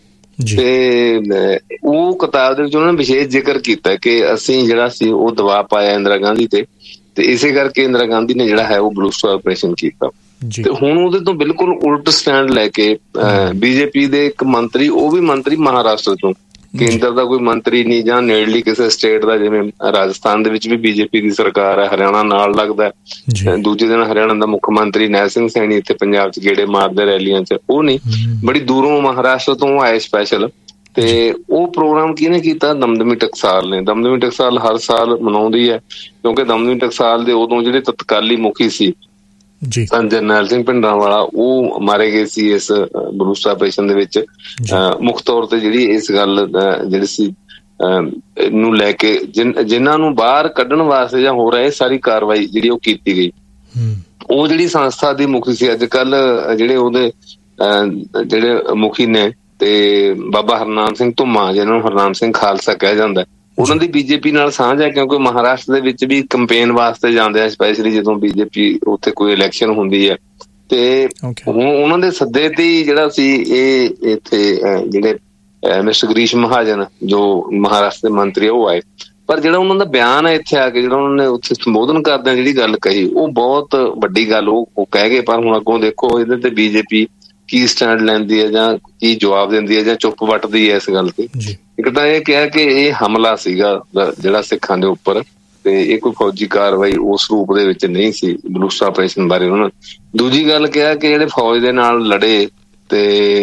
ਤੇ ਉਹ ਕਿਤਾਬ ਦੇ ਵਿੱਚ ਉਹਨਾਂ ਨੇ ਵਿਸ਼ੇਸ਼ ਜ਼ਿਕਰ ਕੀਤਾ ਕਿ ਅਸੀਂ ਜਿਹੜਾ ਸੀ ਉਹ ਦਬਾਅ ਪਾਇਆ ਇੰਦਰਾ ਗਾਂਧੀ ਤੇ ਤੇ ਇਸੇ ਕਰਕੇ ਇੰਦਰਾ ਗਾਂਧੀ ਨੇ ਜਿਹੜਾ ਹੈ ਉਹ ਬਲੂਸਟਰ ਆਪਰੇਸ਼ਨ ਕੀਤਾ। ਤੇ ਹੁਣ ਉਹਦੇ ਤੋਂ ਬਿਲਕੁਲ ਉਲਟ ਸਟੈਂਡ ਲੈ ਕੇ ਬੀਜੇਪੀ ਦੇ ਇੱਕ ਮੰਤਰੀ, ਉਹ ਵੀ ਮੰਤਰੀ ਮਹਾਰਾਸ਼ਟਰ ਤੋਂ, ਕੇਂਦਰ ਦਾ ਕੋਈ ਮੰਤਰੀ ਨਹੀਂ ਜਾਂ ਨੇੜਲੀ ਕਿਸੇ ਸਟੇਟ ਦਾ, ਜਿਵੇਂ ਰਾਜਸਥਾਨ ਦੇ ਵਿੱਚ ਵੀ ਬੀਜੇਪੀ ਦੀ ਸਰਕਾਰ ਹੈ, ਹਰਿਆਣਾ ਨਾਲ ਲੱਗਦਾ। ਦੂਜੇ ਦਿਨ ਹਰਿਆਣਾ ਦਾ ਮੁੱਖ ਮੰਤਰੀ ਨੈਲ ਸਿੰਘ ਸੈਣੀ ਇੱਥੇ ਪੰਜਾਬ ਚ ਗੇੜੇ ਮਾਰਦੇ ਰੈਲੀਆਂ ਚ, ਉਹ ਨਹੀਂ, ਬੜੀ ਦੂਰੋਂ ਮਹਾਰਾਸ਼ਟਰ ਤੋਂ ਆਏ ਸਪੈਸ਼ਲ। ਤੇ ਉਹ ਪ੍ਰੋਗਰਾਮ ਕਿਹਨੇ ਕੀਤਾ? ਦਮਦਮੀ ਟਕਸਾਲ ਨੇ। ਦਮਦਮੀ ਟਕਸਾਲ ਹਰ ਸਾਲ ਮਨਾਉਂਦੀ ਹੈ ਕਿਉਂਕਿ ਦਮਦਮੀ ਟਕਸਾਲ ਦੇ ਉਦੋਂ ਜਿਹੜੇ ਤਤਕਾਲੀ ਮੁਖੀ ਸੀ ਜਰਨੈਲ ਸਿੰਘ ਭਿੰਡਰਾਂਵਾਲਾ, ਉਹ ਮਾਰੇ ਗਏ ਸੀ ਇਸ ਬਲੂਸਟਰ ਆਪਰੇਸ਼ਨ ਦੇ ਵਿੱਚ। ਮੁੱਖ ਤੌਰ ਤੇ ਜਿਹੜੀ ਇਸ ਗੱਲ ਜਿਹੜੀ ਸੀ ਨੂੰ ਲੈ ਕੇ ਜਿਨ੍ਹਾਂ ਨੂੰ ਬਾਹਰ ਕੱਢਣ ਵਾਸਤੇ ਜਾਂ ਹੋ ਰਿਹਾ ਸਾਰੀ ਕਾਰਵਾਈ ਜਿਹੜੀ ਉਹ ਕੀਤੀ ਗਈ, ਉਹ ਜਿਹੜੀ ਸੰਸਥਾ ਦੀ ਮੁਖੀ ਸੀ। ਅੱਜ ਕੱਲ ਜਿਹੜੇ ਉਹਦੇ ਜਿਹੜੇ ਮੁਖੀ ਨੇ ਤੇ ਬਾਬਾ ਹਰਨਾਮ ਸਿੰਘ ਧੁੰਮਾ, ਜਿਹਨਾਂ ਨੂੰ ਹਰਨਾਮ ਸਿੰਘ ਖਾਲਸਾ ਕਿਹਾ ਜਾਂਦਾ, ਉਹਨਾਂ ਦੀ ਬੀਜੇਪੀ ਨਾਲ ਸਾਂਝ ਹੈ ਕਿਉਂਕਿ ਮਹਾਰਾਸ਼ਟਰ ਦੇ ਵਿੱਚ ਵੀ ਕੰਪੇਨ ਵਾਸਤੇ ਜਾਂਦੇ ਆ, ਸਪੈਸ਼ਲੀ ਜਦੋਂ ਬੀਜੇਪੀ ਉੱਥੇ ਕੋਈ ਇਲੈਕਸ਼ਨ ਹੁੰਦੀ ਹੈ। ਤੇ ਹੁਣ ਉਹਨਾਂ ਦੇ ਸੱਦੇ ਤੇ ਜਿਹੜਾ ਸੀ ਇਹ ਇੱਥੇ ਜਿਹੜੇ ਮਿਸਟਰ ਗਰੀਸ਼ ਮਹਾਜਨ ਜੋ ਮਹਾਰਾਸ਼ਟਰ ਦੇ ਮੰਤਰੀ, ਉਹ ਆਏ। ਪਰ ਜਿਹੜਾ ਉਹਨਾਂ ਦਾ ਬਿਆਨ ਹੈ ਇੱਥੇ ਆ ਕੇ, ਜਿਹੜਾ ਉਹਨਾਂ ਨੇ ਉੱਥੇ ਸੰਬੋਧਨ ਕਰਦਿਆਂ ਜਿਹੜੀ ਗੱਲ ਕਹੀ, ਉਹ ਬਹੁਤ ਵੱਡੀ ਗੱਲ ਉਹ ਕਹਿ ਗਏ। ਪਰ ਹੁਣ ਅੱਗੋਂ ਦੇਖੋ ਇਹਦੇ ਤੇ ਬੀਜੇਪੀ ਕੀ ਸਟੈਂਡ ਲੈਂਦੀ ਹੈ ਜਾਂ ਕੀ ਜਵਾਬ ਦਿੰਦੀ ਹੈ ਜਾਂ ਚੁੱਪ ਵੱਟਦੀ ਹੈ ਇਸ ਗੱਲ ਤੇ। ਇੱਕ ਤਾਂ ਇਹ ਕਿਹਾ ਕਿ ਇਹ ਹਮਲਾ ਸੀਗਾ ਜਿਹੜਾ ਸਿੱਖਾਂ ਦੇ ਉੱਪਰ, ਤੇ ਇਹ ਕੋਈ ਫੌਜੀ ਕਾਰਵਾਈ ਉਸ ਰੂਪ ਦੇ ਵਿੱਚ ਨਹੀਂ ਸੀ ਬਲੂਸਟਰ ਆਪਰੇਸ਼ਨ ਬਾਰੇ ਉਹਨਾਂ ਨੇ। ਦੂਜੀ ਗੱਲ ਕਿਹਾ ਕਿ ਜਿਹੜੇ ਫੌਜ ਦੇ ਨਾਲ ਲੜੇ ਤੇ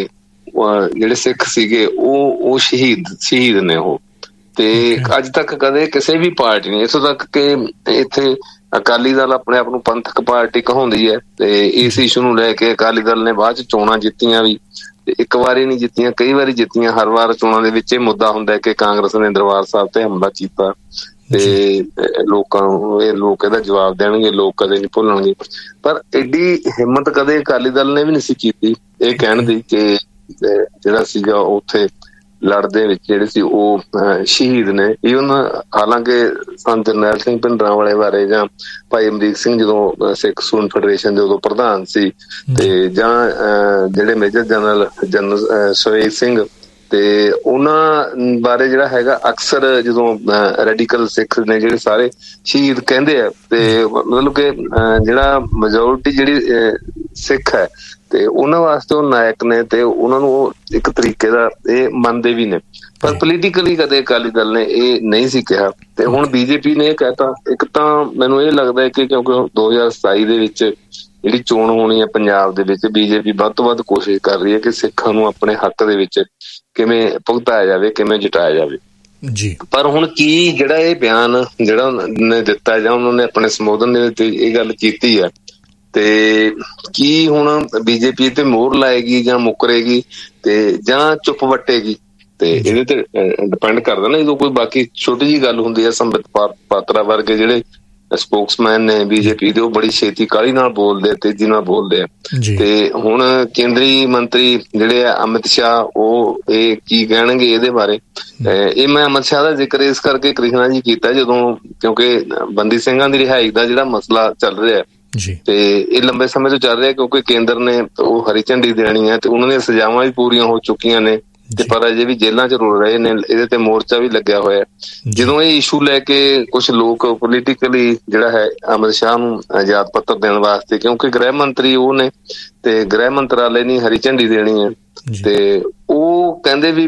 ਜਿਹੜੇ ਸਿੱਖ ਸੀਗੇ ਉਹ ਉਹ ਸ਼ਹੀਦ ਸ਼ਹੀਦ ਨੇ ਉਹ। ਤੇ ਅੱਜ ਤੱਕ ਕਦੇ ਕਿਸੇ ਵੀ ਪਾਰਟੀ ਨੇ, ਇੱਥੋਂ ਤੱਕ ਕਿ ਇੱਥੇ ਅਕਾਲੀ ਦਲ ਆਪਣੇ ਆਪ ਨੂੰ ਪੰਥਕ ਪਾਰਟੀ ਕਹਾਉਂਦੀ ਹੈ ਤੇ ਇਸ ਇਸ਼ੂ ਨੂੰ ਲੈ ਕੇ ਅਕਾਲੀ ਦਲ ਨੇ ਬਾਅਦ ਚ ਚੋਣਾਂ ਜਿੱਤੀਆਂ ਵੀ, ਤੇ ਇੱਕ ਵਾਰੀ ਨਹੀਂ ਜਿੱਤੀਆਂ, ਕਈ ਵਾਰੀ ਜਿੱਤੀਆਂ। ਹਰ ਵਾਰ ਚੋਣਾਂ ਦੇ ਵਿੱਚ ਇਹ ਮੁੱਦਾ ਹੁੰਦਾ ਕਿ ਕਾਂਗਰਸ ਨੇ ਦਰਬਾਰ ਸਾਹਿਬ ਤੇ ਹਮਲਾ ਕੀਤਾ ਤੇ ਲੋਕਾਂ ਨੂੰ ਇਹ ਲੋਕ ਇਹਦਾ ਜਵਾਬ ਦੇਣਗੇ, ਲੋਕ ਕਦੇ ਨਹੀਂ ਭੁੱਲਣਗੇ। ਪਰ ਐਡੀ ਹਿੰਮਤ ਕਦੇ ਅਕਾਲੀ ਦਲ ਨੇ ਵੀ ਨਹੀਂ ਸੀ ਕੀਤੀ ਇਹ ਕਹਿਣ ਦੀ ਕਿ ਜਿਹੜਾ ਸੀਗਾ ਉੱਥੇ ਲੜਦੇ ਵਿੱਚ ਜਿਹੜੇ ਸੀ ਉਹ ਸ਼ਹੀਦ ਨੇ। ਈਵਨ ਹਾਲਾਂਕਿ ਸੰਤ ਜਰਨੈਲ ਸਿੰਘ ਭਿੰਡਰਾਂਵਾਲੇ ਬਾਰੇ ਜਾਂ ਭਾਈ ਅਮਰੀਕ ਸਿੰਘ ਜਦੋਂ ਸਿੱਖ ਸਟੂਡੈਂਟ ਫੈਡਰੇਸ਼ਨ ਦੇ ਉਦੋਂ ਪ੍ਰਧਾਨ ਸੀ, ਤੇ ਜਾਂ ਜਿਹੜੇ major general general Suresh Singh, ਤੇ ਉਹਨਾਂ ਬਾਰੇ ਜਿਹੜਾ ਹੈਗਾ ਅਕਸਰ ਜਦੋਂ ਰੈਡੀਕਲ ਸਿੱਖ ਨੇ ਜਿਹੜੇ ਸਾਰੇ ਸ਼ਹੀਦ ਕਹਿੰਦੇ ਆ, ਤੇ ਮਤਲਬ ਕਿ ਜਿਹੜਾ ਮੈਜੋਰਿਟੀ ਜਿਹੜੀ ਸਿੱਖ ਹੈ ਤੇ ਉਹਨਾਂ ਵਾਸਤੇ ਉਹ ਨਾਇਕ ਨੇ ਤੇ ਉਹਨਾਂ ਨੂੰ ਉਹ ਇੱਕ ਤਰੀਕੇ ਦਾ ਇਹ ਮੰਨਦੇ ਵੀ ਨੇ। ਪਰ ਪੋਲੀਟੀਕਲੀ ਕਦੇ ਅਕਾਲੀ ਦਲ ਨੇ ਇਹ ਨਹੀਂ ਸੀ ਕਿਹਾ ਤੇ ਹੁਣ ਬੀਜੇਪੀ ਨੇ ਇਹ ਕਹਿਤਾ। ਇੱਕ ਤਾਂ ਮੈਨੂੰ ਇਹ ਲੱਗਦਾ ਹੈ ਕਿ ਕਿਉਂਕਿ ਦੋ ਹਜ਼ਾਰ ਸਤਾਈ ਦੇ ਵਿੱਚ ਜਿਹੜੀ ਚੋਣ ਹੋਣੀ ਹੈ ਪੰਜਾਬ ਦੇ ਵਿੱਚ, ਬੀਜੇਪੀ ਵੱਧ ਤੋਂ ਵੱਧ ਕੋਸ਼ਿਸ਼ ਕਰ ਰਹੀ ਹੈ ਕਿ ਸਿੱਖਾਂ ਨੂੰ ਆਪਣੇ ਹੱਕ ਦੇ ਵਿੱਚ ਕਿਵੇਂ ਭੁਗਤਾਇਆ ਜਾਵੇ, ਕਿਵੇਂ ਜਿਤਾਇਆ ਜਾਵੇ ਜੀ। ਪਰ ਹੁਣ ਕੀ ਜਿਹੜਾ ਇਹ ਬਿਆਨ ਜਿਹੜਾ ਨੇ ਦਿੱਤਾ ਜਾਂ ਉਹਨਾਂ ਨੇ ਆਪਣੇ ਸੰਬੋਧਨ ਦੇ ਵਿੱਚ ਇਹ ਗੱਲ ਕੀਤੀ ਹੈ, ਤੇ ਕੀ ਹੁਣ ਬੀਜੇਪੀ ਤੇ ਮੋਹਰ ਲਾਏਗੀ ਜਾਂ ਮੁੱਕਰੇਗੀ ਤੇ ਜਾਂ ਚੁੱਪ ਵੱਟੇਗੀ, ਤੇ ਇਹਦੇ ਤੇ ਡਿਪੈਂਡ ਕਰਦਾ ਨਾ। ਜਦੋਂ ਕੋਈ ਬਾਕੀ ਛੋਟੀ ਜਿਹੀ ਗੱਲ ਹੁੰਦੀ ਹੈ, ਸੰਬਿਤ ਪਾਤਰਾ ਵਰਗੇ ਜਿਹੜੇ ਸਪੋਕਸਮੈਨ ਨੇ ਬੀਜੇਪੀ ਦੇ, ਉਹ ਬੜੀ ਛੇਤੀ ਕਾਹਲੀ ਨਾਲ ਬੋਲਦੇ ਆ, ਤੇਜ਼ੀ ਨਾਲ ਬੋਲਦੇ ਆ। ਤੇ ਹੁਣ ਕੇਂਦਰੀ ਮੰਤਰੀ ਜਿਹੜੇ ਆ ਅਮਿਤ ਸ਼ਾਹ, ਉਹ ਇਹ ਕੀ ਕਹਿਣਗੇ ਇਹਦੇ ਬਾਰੇ। ਇਹ ਮੈਂ ਅਮਿਤ ਸ਼ਾਹ ਦਾ ਜ਼ਿਕਰ ਇਸ ਕਰਕੇ ਕ੍ਰਿਸ਼ਨਾ ਜੀ ਕੀਤਾ ਜਦੋਂ ਕਿਉਂਕਿ ਬੰਦੀ ਸਿੰਘਾਂ ਦੀ ਰਿਹਾਈ ਦਾ ਜਿਹੜਾ ਮਸਲਾ ਚੱਲ ਰਿਹਾ ਤੇ ਇਹ ਲੰਬੇ ਸਮੇਂ ਤੋਂ ਚੱਲ ਰਿਹਾ, ਕਿਉਂਕਿ ਕੇਂਦਰ ਨੇ ਉਹ ਹਰੀ ਝੰਡੀ ਦੇਣੀ ਹੈ ਤੇ ਉਹਨਾਂ ਦੀਆਂ ਸਜ਼ਾਵਾਂ ਵੀ ਪੂਰੀਆਂ ਹੋ ਚੁੱਕੀਆਂ ਨੇ, ਤੇ ਪਰ ਅਜੇ ਵੀ ਜੇਲ੍ਹਾਂ ਚ ਰੁਲ ਰਹੇ ਨੇ। ਇਹਦੇ ਤੇ ਮੋਰਚਾ ਵੀ ਲੱਗਿਆ ਹੋਇਆ। ਜਦੋਂ ਇਹ ਇਸ਼ੂ ਲੈ ਕੇ ਕੁਛ ਲੋਕ ਪੋਲੀਟੀਕਲੀ ਜਿਹੜਾ ਹੈ ਅਮਿਤ ਸ਼ਾਹ ਨੂੰ ਆਜ਼ਾਦ ਪੱਤਰ ਦੇਣ ਵਾਸਤੇ, ਕਿਉਂਕਿ ਗ੍ਰਹਿ ਮੰਤਰੀ ਉਹ ਨੇ ਤੇ ਗ੍ਰਹਿ ਮੰਤਰਾਲੇ ਨੇ ਹਰੀ ਝੰਡੀ ਦੇਣੀ ਹੈ, ਤੇ ਉਹ ਕਹਿੰਦੇ ਵੀ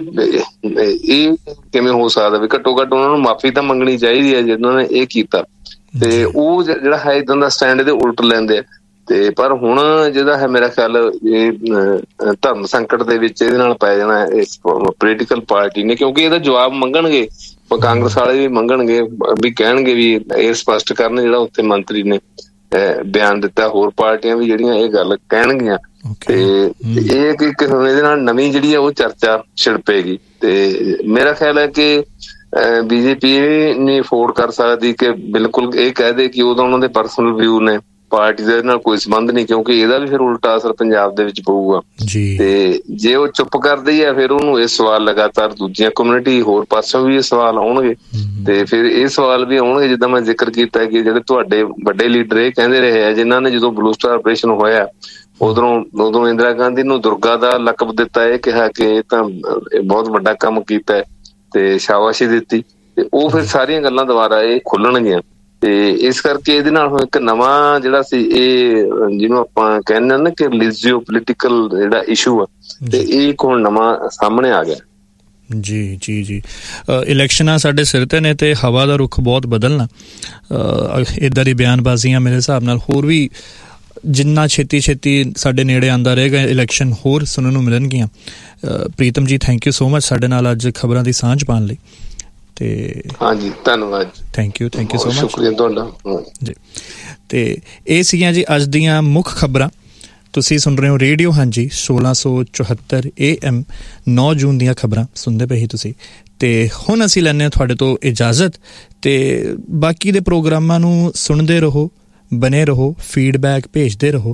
ਇਹ ਕਿਵੇਂ ਹੋ ਸਕਦਾ ਵੀ ਘੱਟੋ ਘੱਟ ਉਹਨਾਂ ਨੂੰ ਮਾਫੀ ਤਾਂ ਮੰਗਣੀ ਚਾਹੀਦੀ ਹੈ ਜਿਹਨਾਂ ਨੇ ਇਹ ਕੀਤਾ। ਤੇ ਉਹ ਜਿਹੜਾ ਹੈ ਇੱਦਾਂ ਦਾ ਸਟੈਂਡ ਇਹਦੇ ਉਲਟ ਲੈਂਦੇ ਆ। ਤੇ ਪਰ ਹੁਣ ਜਿਹੜਾ ਹੈ ਮੇਰਾ ਖਿਆਲ ਇਹ ਧਰਮ ਸੰਕਟ ਦੇ ਵਿੱਚ ਇਹਦੇ ਨਾਲ ਪੈ ਜਾਣਾ ਇਸ ਪੋਲੀਟੀਕਲ ਪਾਰਟੀ ਨੇ, ਕਿਉਂਕਿ ਇਹਦਾ ਜਵਾਬ ਮੰਗਣਗੇ ਕਾਂਗਰਸ ਵਾਲੇ ਵੀ, ਮੰਗਣਗੇ ਵੀ, ਕਹਿਣਗੇ ਵੀ ਇਹ ਸਪਸ਼ਟ ਕਰਨ ਜਿਹੜਾ ਉੱਥੇ ਮੰਤਰੀ ਨੇ ਬਿਆਨ ਦਿੱਤਾ, ਹੋਰ ਪਾਰਟੀਆਂ ਵੀ ਜਿਹੜੀਆਂ ਇਹ ਗੱਲ ਕਹਿਣਗੀਆਂ। ਤੇ ਇਹ ਕਿ ਇਹਦੇ ਨਾਲ ਨਵੀਂ ਜਿਹੜੀ ਆ ਉਹ ਚਰਚਾ ਛਿੜਪੇਗੀ। ਤੇ ਮੇਰਾ ਖਿਆਲ ਹੈ ਕਿ ਬੀਜੇਪੀ ਇਹ ਨਹੀਂ ਅਫੋਰਡ ਕਰ ਸਕਦੀ ਕਿ ਬਿਲਕੁਲ ਇਹ ਕਹਿ ਦੇ ਕਿ ਉਹਦਾ ਉਹਨਾਂ ਦੇ ਪਰਸਨਲ ਵਿਊ ਨੇ, ਪਾਰਟੀ ਦਾ ਇਹਦੇ ਨਾਲ ਕੋਈ ਸੰਬੰਧ ਨਹੀਂ, ਕਿਉਂਕਿ ਇਹਦਾ ਵੀ ਫਿਰ ਉਲਟਾ ਅਸਰ ਪੰਜਾਬ ਦੇ ਵਿੱਚ ਪਊਗਾ। ਤੇ ਜੇ ਉਹ ਚੁੱਪ ਕਰਦੀ ਹੈ ਫਿਰ ਉਹਨੂੰ ਇਹ ਸਵਾਲ ਲਗਾਤਾਰ ਦੂਜੀਆਂ ਕਮਿਊਨਿਟੀ ਹੋਰ ਪਾਸੋਂ ਵੀ ਇਹ ਸਵਾਲ ਆਉਣਗੇ। ਤੇ ਫਿਰ ਇਹ ਸਵਾਲ ਵੀ ਆਉਣਗੇ ਜਿੱਦਾਂ ਮੈਂ ਜ਼ਿਕਰ ਕੀਤਾ ਕਿ ਜਿਹੜੇ ਤੁਹਾਡੇ ਵੱਡੇ ਲੀਡਰ ਇਹ ਕਹਿੰਦੇ ਰਹੇ ਆ, ਜਿਨ੍ਹਾਂ ਨੇ ਜਦੋਂ ਬਲੂ ਸਟਾਰ ਆਪਰੇਸ਼ਨ ਹੋਇਆ ਉਧਰੋਂ ਉਦੋਂ ਇੰਦਰਾ ਗਾਂਧੀ ਨੂੰ ਦੁਰਗਾ ਦਾ ਲਕਬ ਦਿੱਤਾ, ਇਹ ਕਿਹਾ ਕਿ ਇਹ ਤਾਂ ਬਹੁਤ ਵੱਡਾ ਕੰਮ ਕੀਤਾ ਤੇ ਸ਼ਾਬਾਸ਼ੀ ਦਿੱਤੀ। ਤੇ ਉਹ ਫਿਰ ਸਾਰੀਆਂ ਗੱਲਾਂ ਦੁਬਾਰਾ ਇਹ ਖੁੱਲਣਗੀਆਂ। ਤੇ ਇਸ ਕਰਕੇ ਇਹਦੇ ਨਾਲ ਹੁਣ ਇੱਕ ਨਵਾਂ ਜਿਹੜਾ ਸੀ ਇਹ ਜਿਹਨੂੰ ਆਪਾਂ ਕਹਿੰਦੇ ਨਾ ਕਿ ਰਿਲੀਜੀਓ ਪੋਲੀਟੀਕਲ ਜਿਹੜਾ ਇਸ਼ੂ ਆ, ਤੇ ਇਹ ਇੱਕ ਹੁਣ ਨਵਾਂ ਸਾਹਮਣੇ ਆ ਗਿਆ। ਜੀ ਜੀ ਜੀ ਇਲੈਕਸ਼ਨਾਂ ਸਾਡੇ ਸਿਰ ਤੇ ਨੇ ਤੇ ਹਵਾ ਦਾ ਰੁੱਖ ਬਹੁਤ ਬਦਲਣਾ। ਇੱਦਾਂ ਦੀ ਬਿਆਨਬਾਜ਼ੀਆਂ ਮੇਰੇ ਹਿਸਾਬ ਨਾਲ ਹੋਰ ਵੀ ਜਿੰਨਾ ਛੇਤੀ ਛੇਤੀ ਸਾਡੇ ਨੇੜੇ ਆਉਂਦਾ ਰਹੇਗਾ ਇਲੈਕਸ਼ਨ ਹੋਰ ਸੁਣਨ ਨੂੰ ਮਿਲਣਗੀਆਂ। Pritam ji thank you so much ਸਾਡੇ ਨਾਲ ਅੱਜ ਖਬਰਾਂ ਦੀ ਸਾਂਝ ਪਾਉਣ ਲਈ। ਤੇ ਹਾਂਜੀ ਧੰਨਵਾਦ, thank you thank you so much, ਸ਼ੁਕਰੀਆ ਤੁਹਾਡਾ ਜੀ। ਤੇ ਇਹ ਸੀਗੀਆਂ ਜੀ ਅੱਜ ਦੀਆਂ ਮੁੱਖ ਖਬਰਾਂ। ਤੁਸੀਂ ਸੁਣ ਰਹੇ ਹੋ ਰੇਡੀਓ ਹਾਂਜੀ ਸੋਲਾਂ ਸੌ ਚੁਹੱਤਰ ਏ ਐਮ ਨੌ ਜੂਨ ਦੀਆਂ ਖਬਰਾਂ ਸੁਣਦੇ ਪਏ ਸੀ ਤੁਸੀਂ। ਤੇ ਹੁਣ ਅਸੀਂ ਲੈਂਦੇ ਹਾਂ ਤੁਹਾਡੇ ਤੋਂ ਇਜਾਜ਼ਤ। ਤੇ ਬਾਕੀ ਦੇ ਪ੍ਰੋਗਰਾਮਾਂ ਨੂੰ ਸੁਣਦੇ ਰਹੋ, ਬਣੇ ਰਹੋ, ਫੀਡਬੈਕ ਭੇਜਦੇ ਰਹੋ।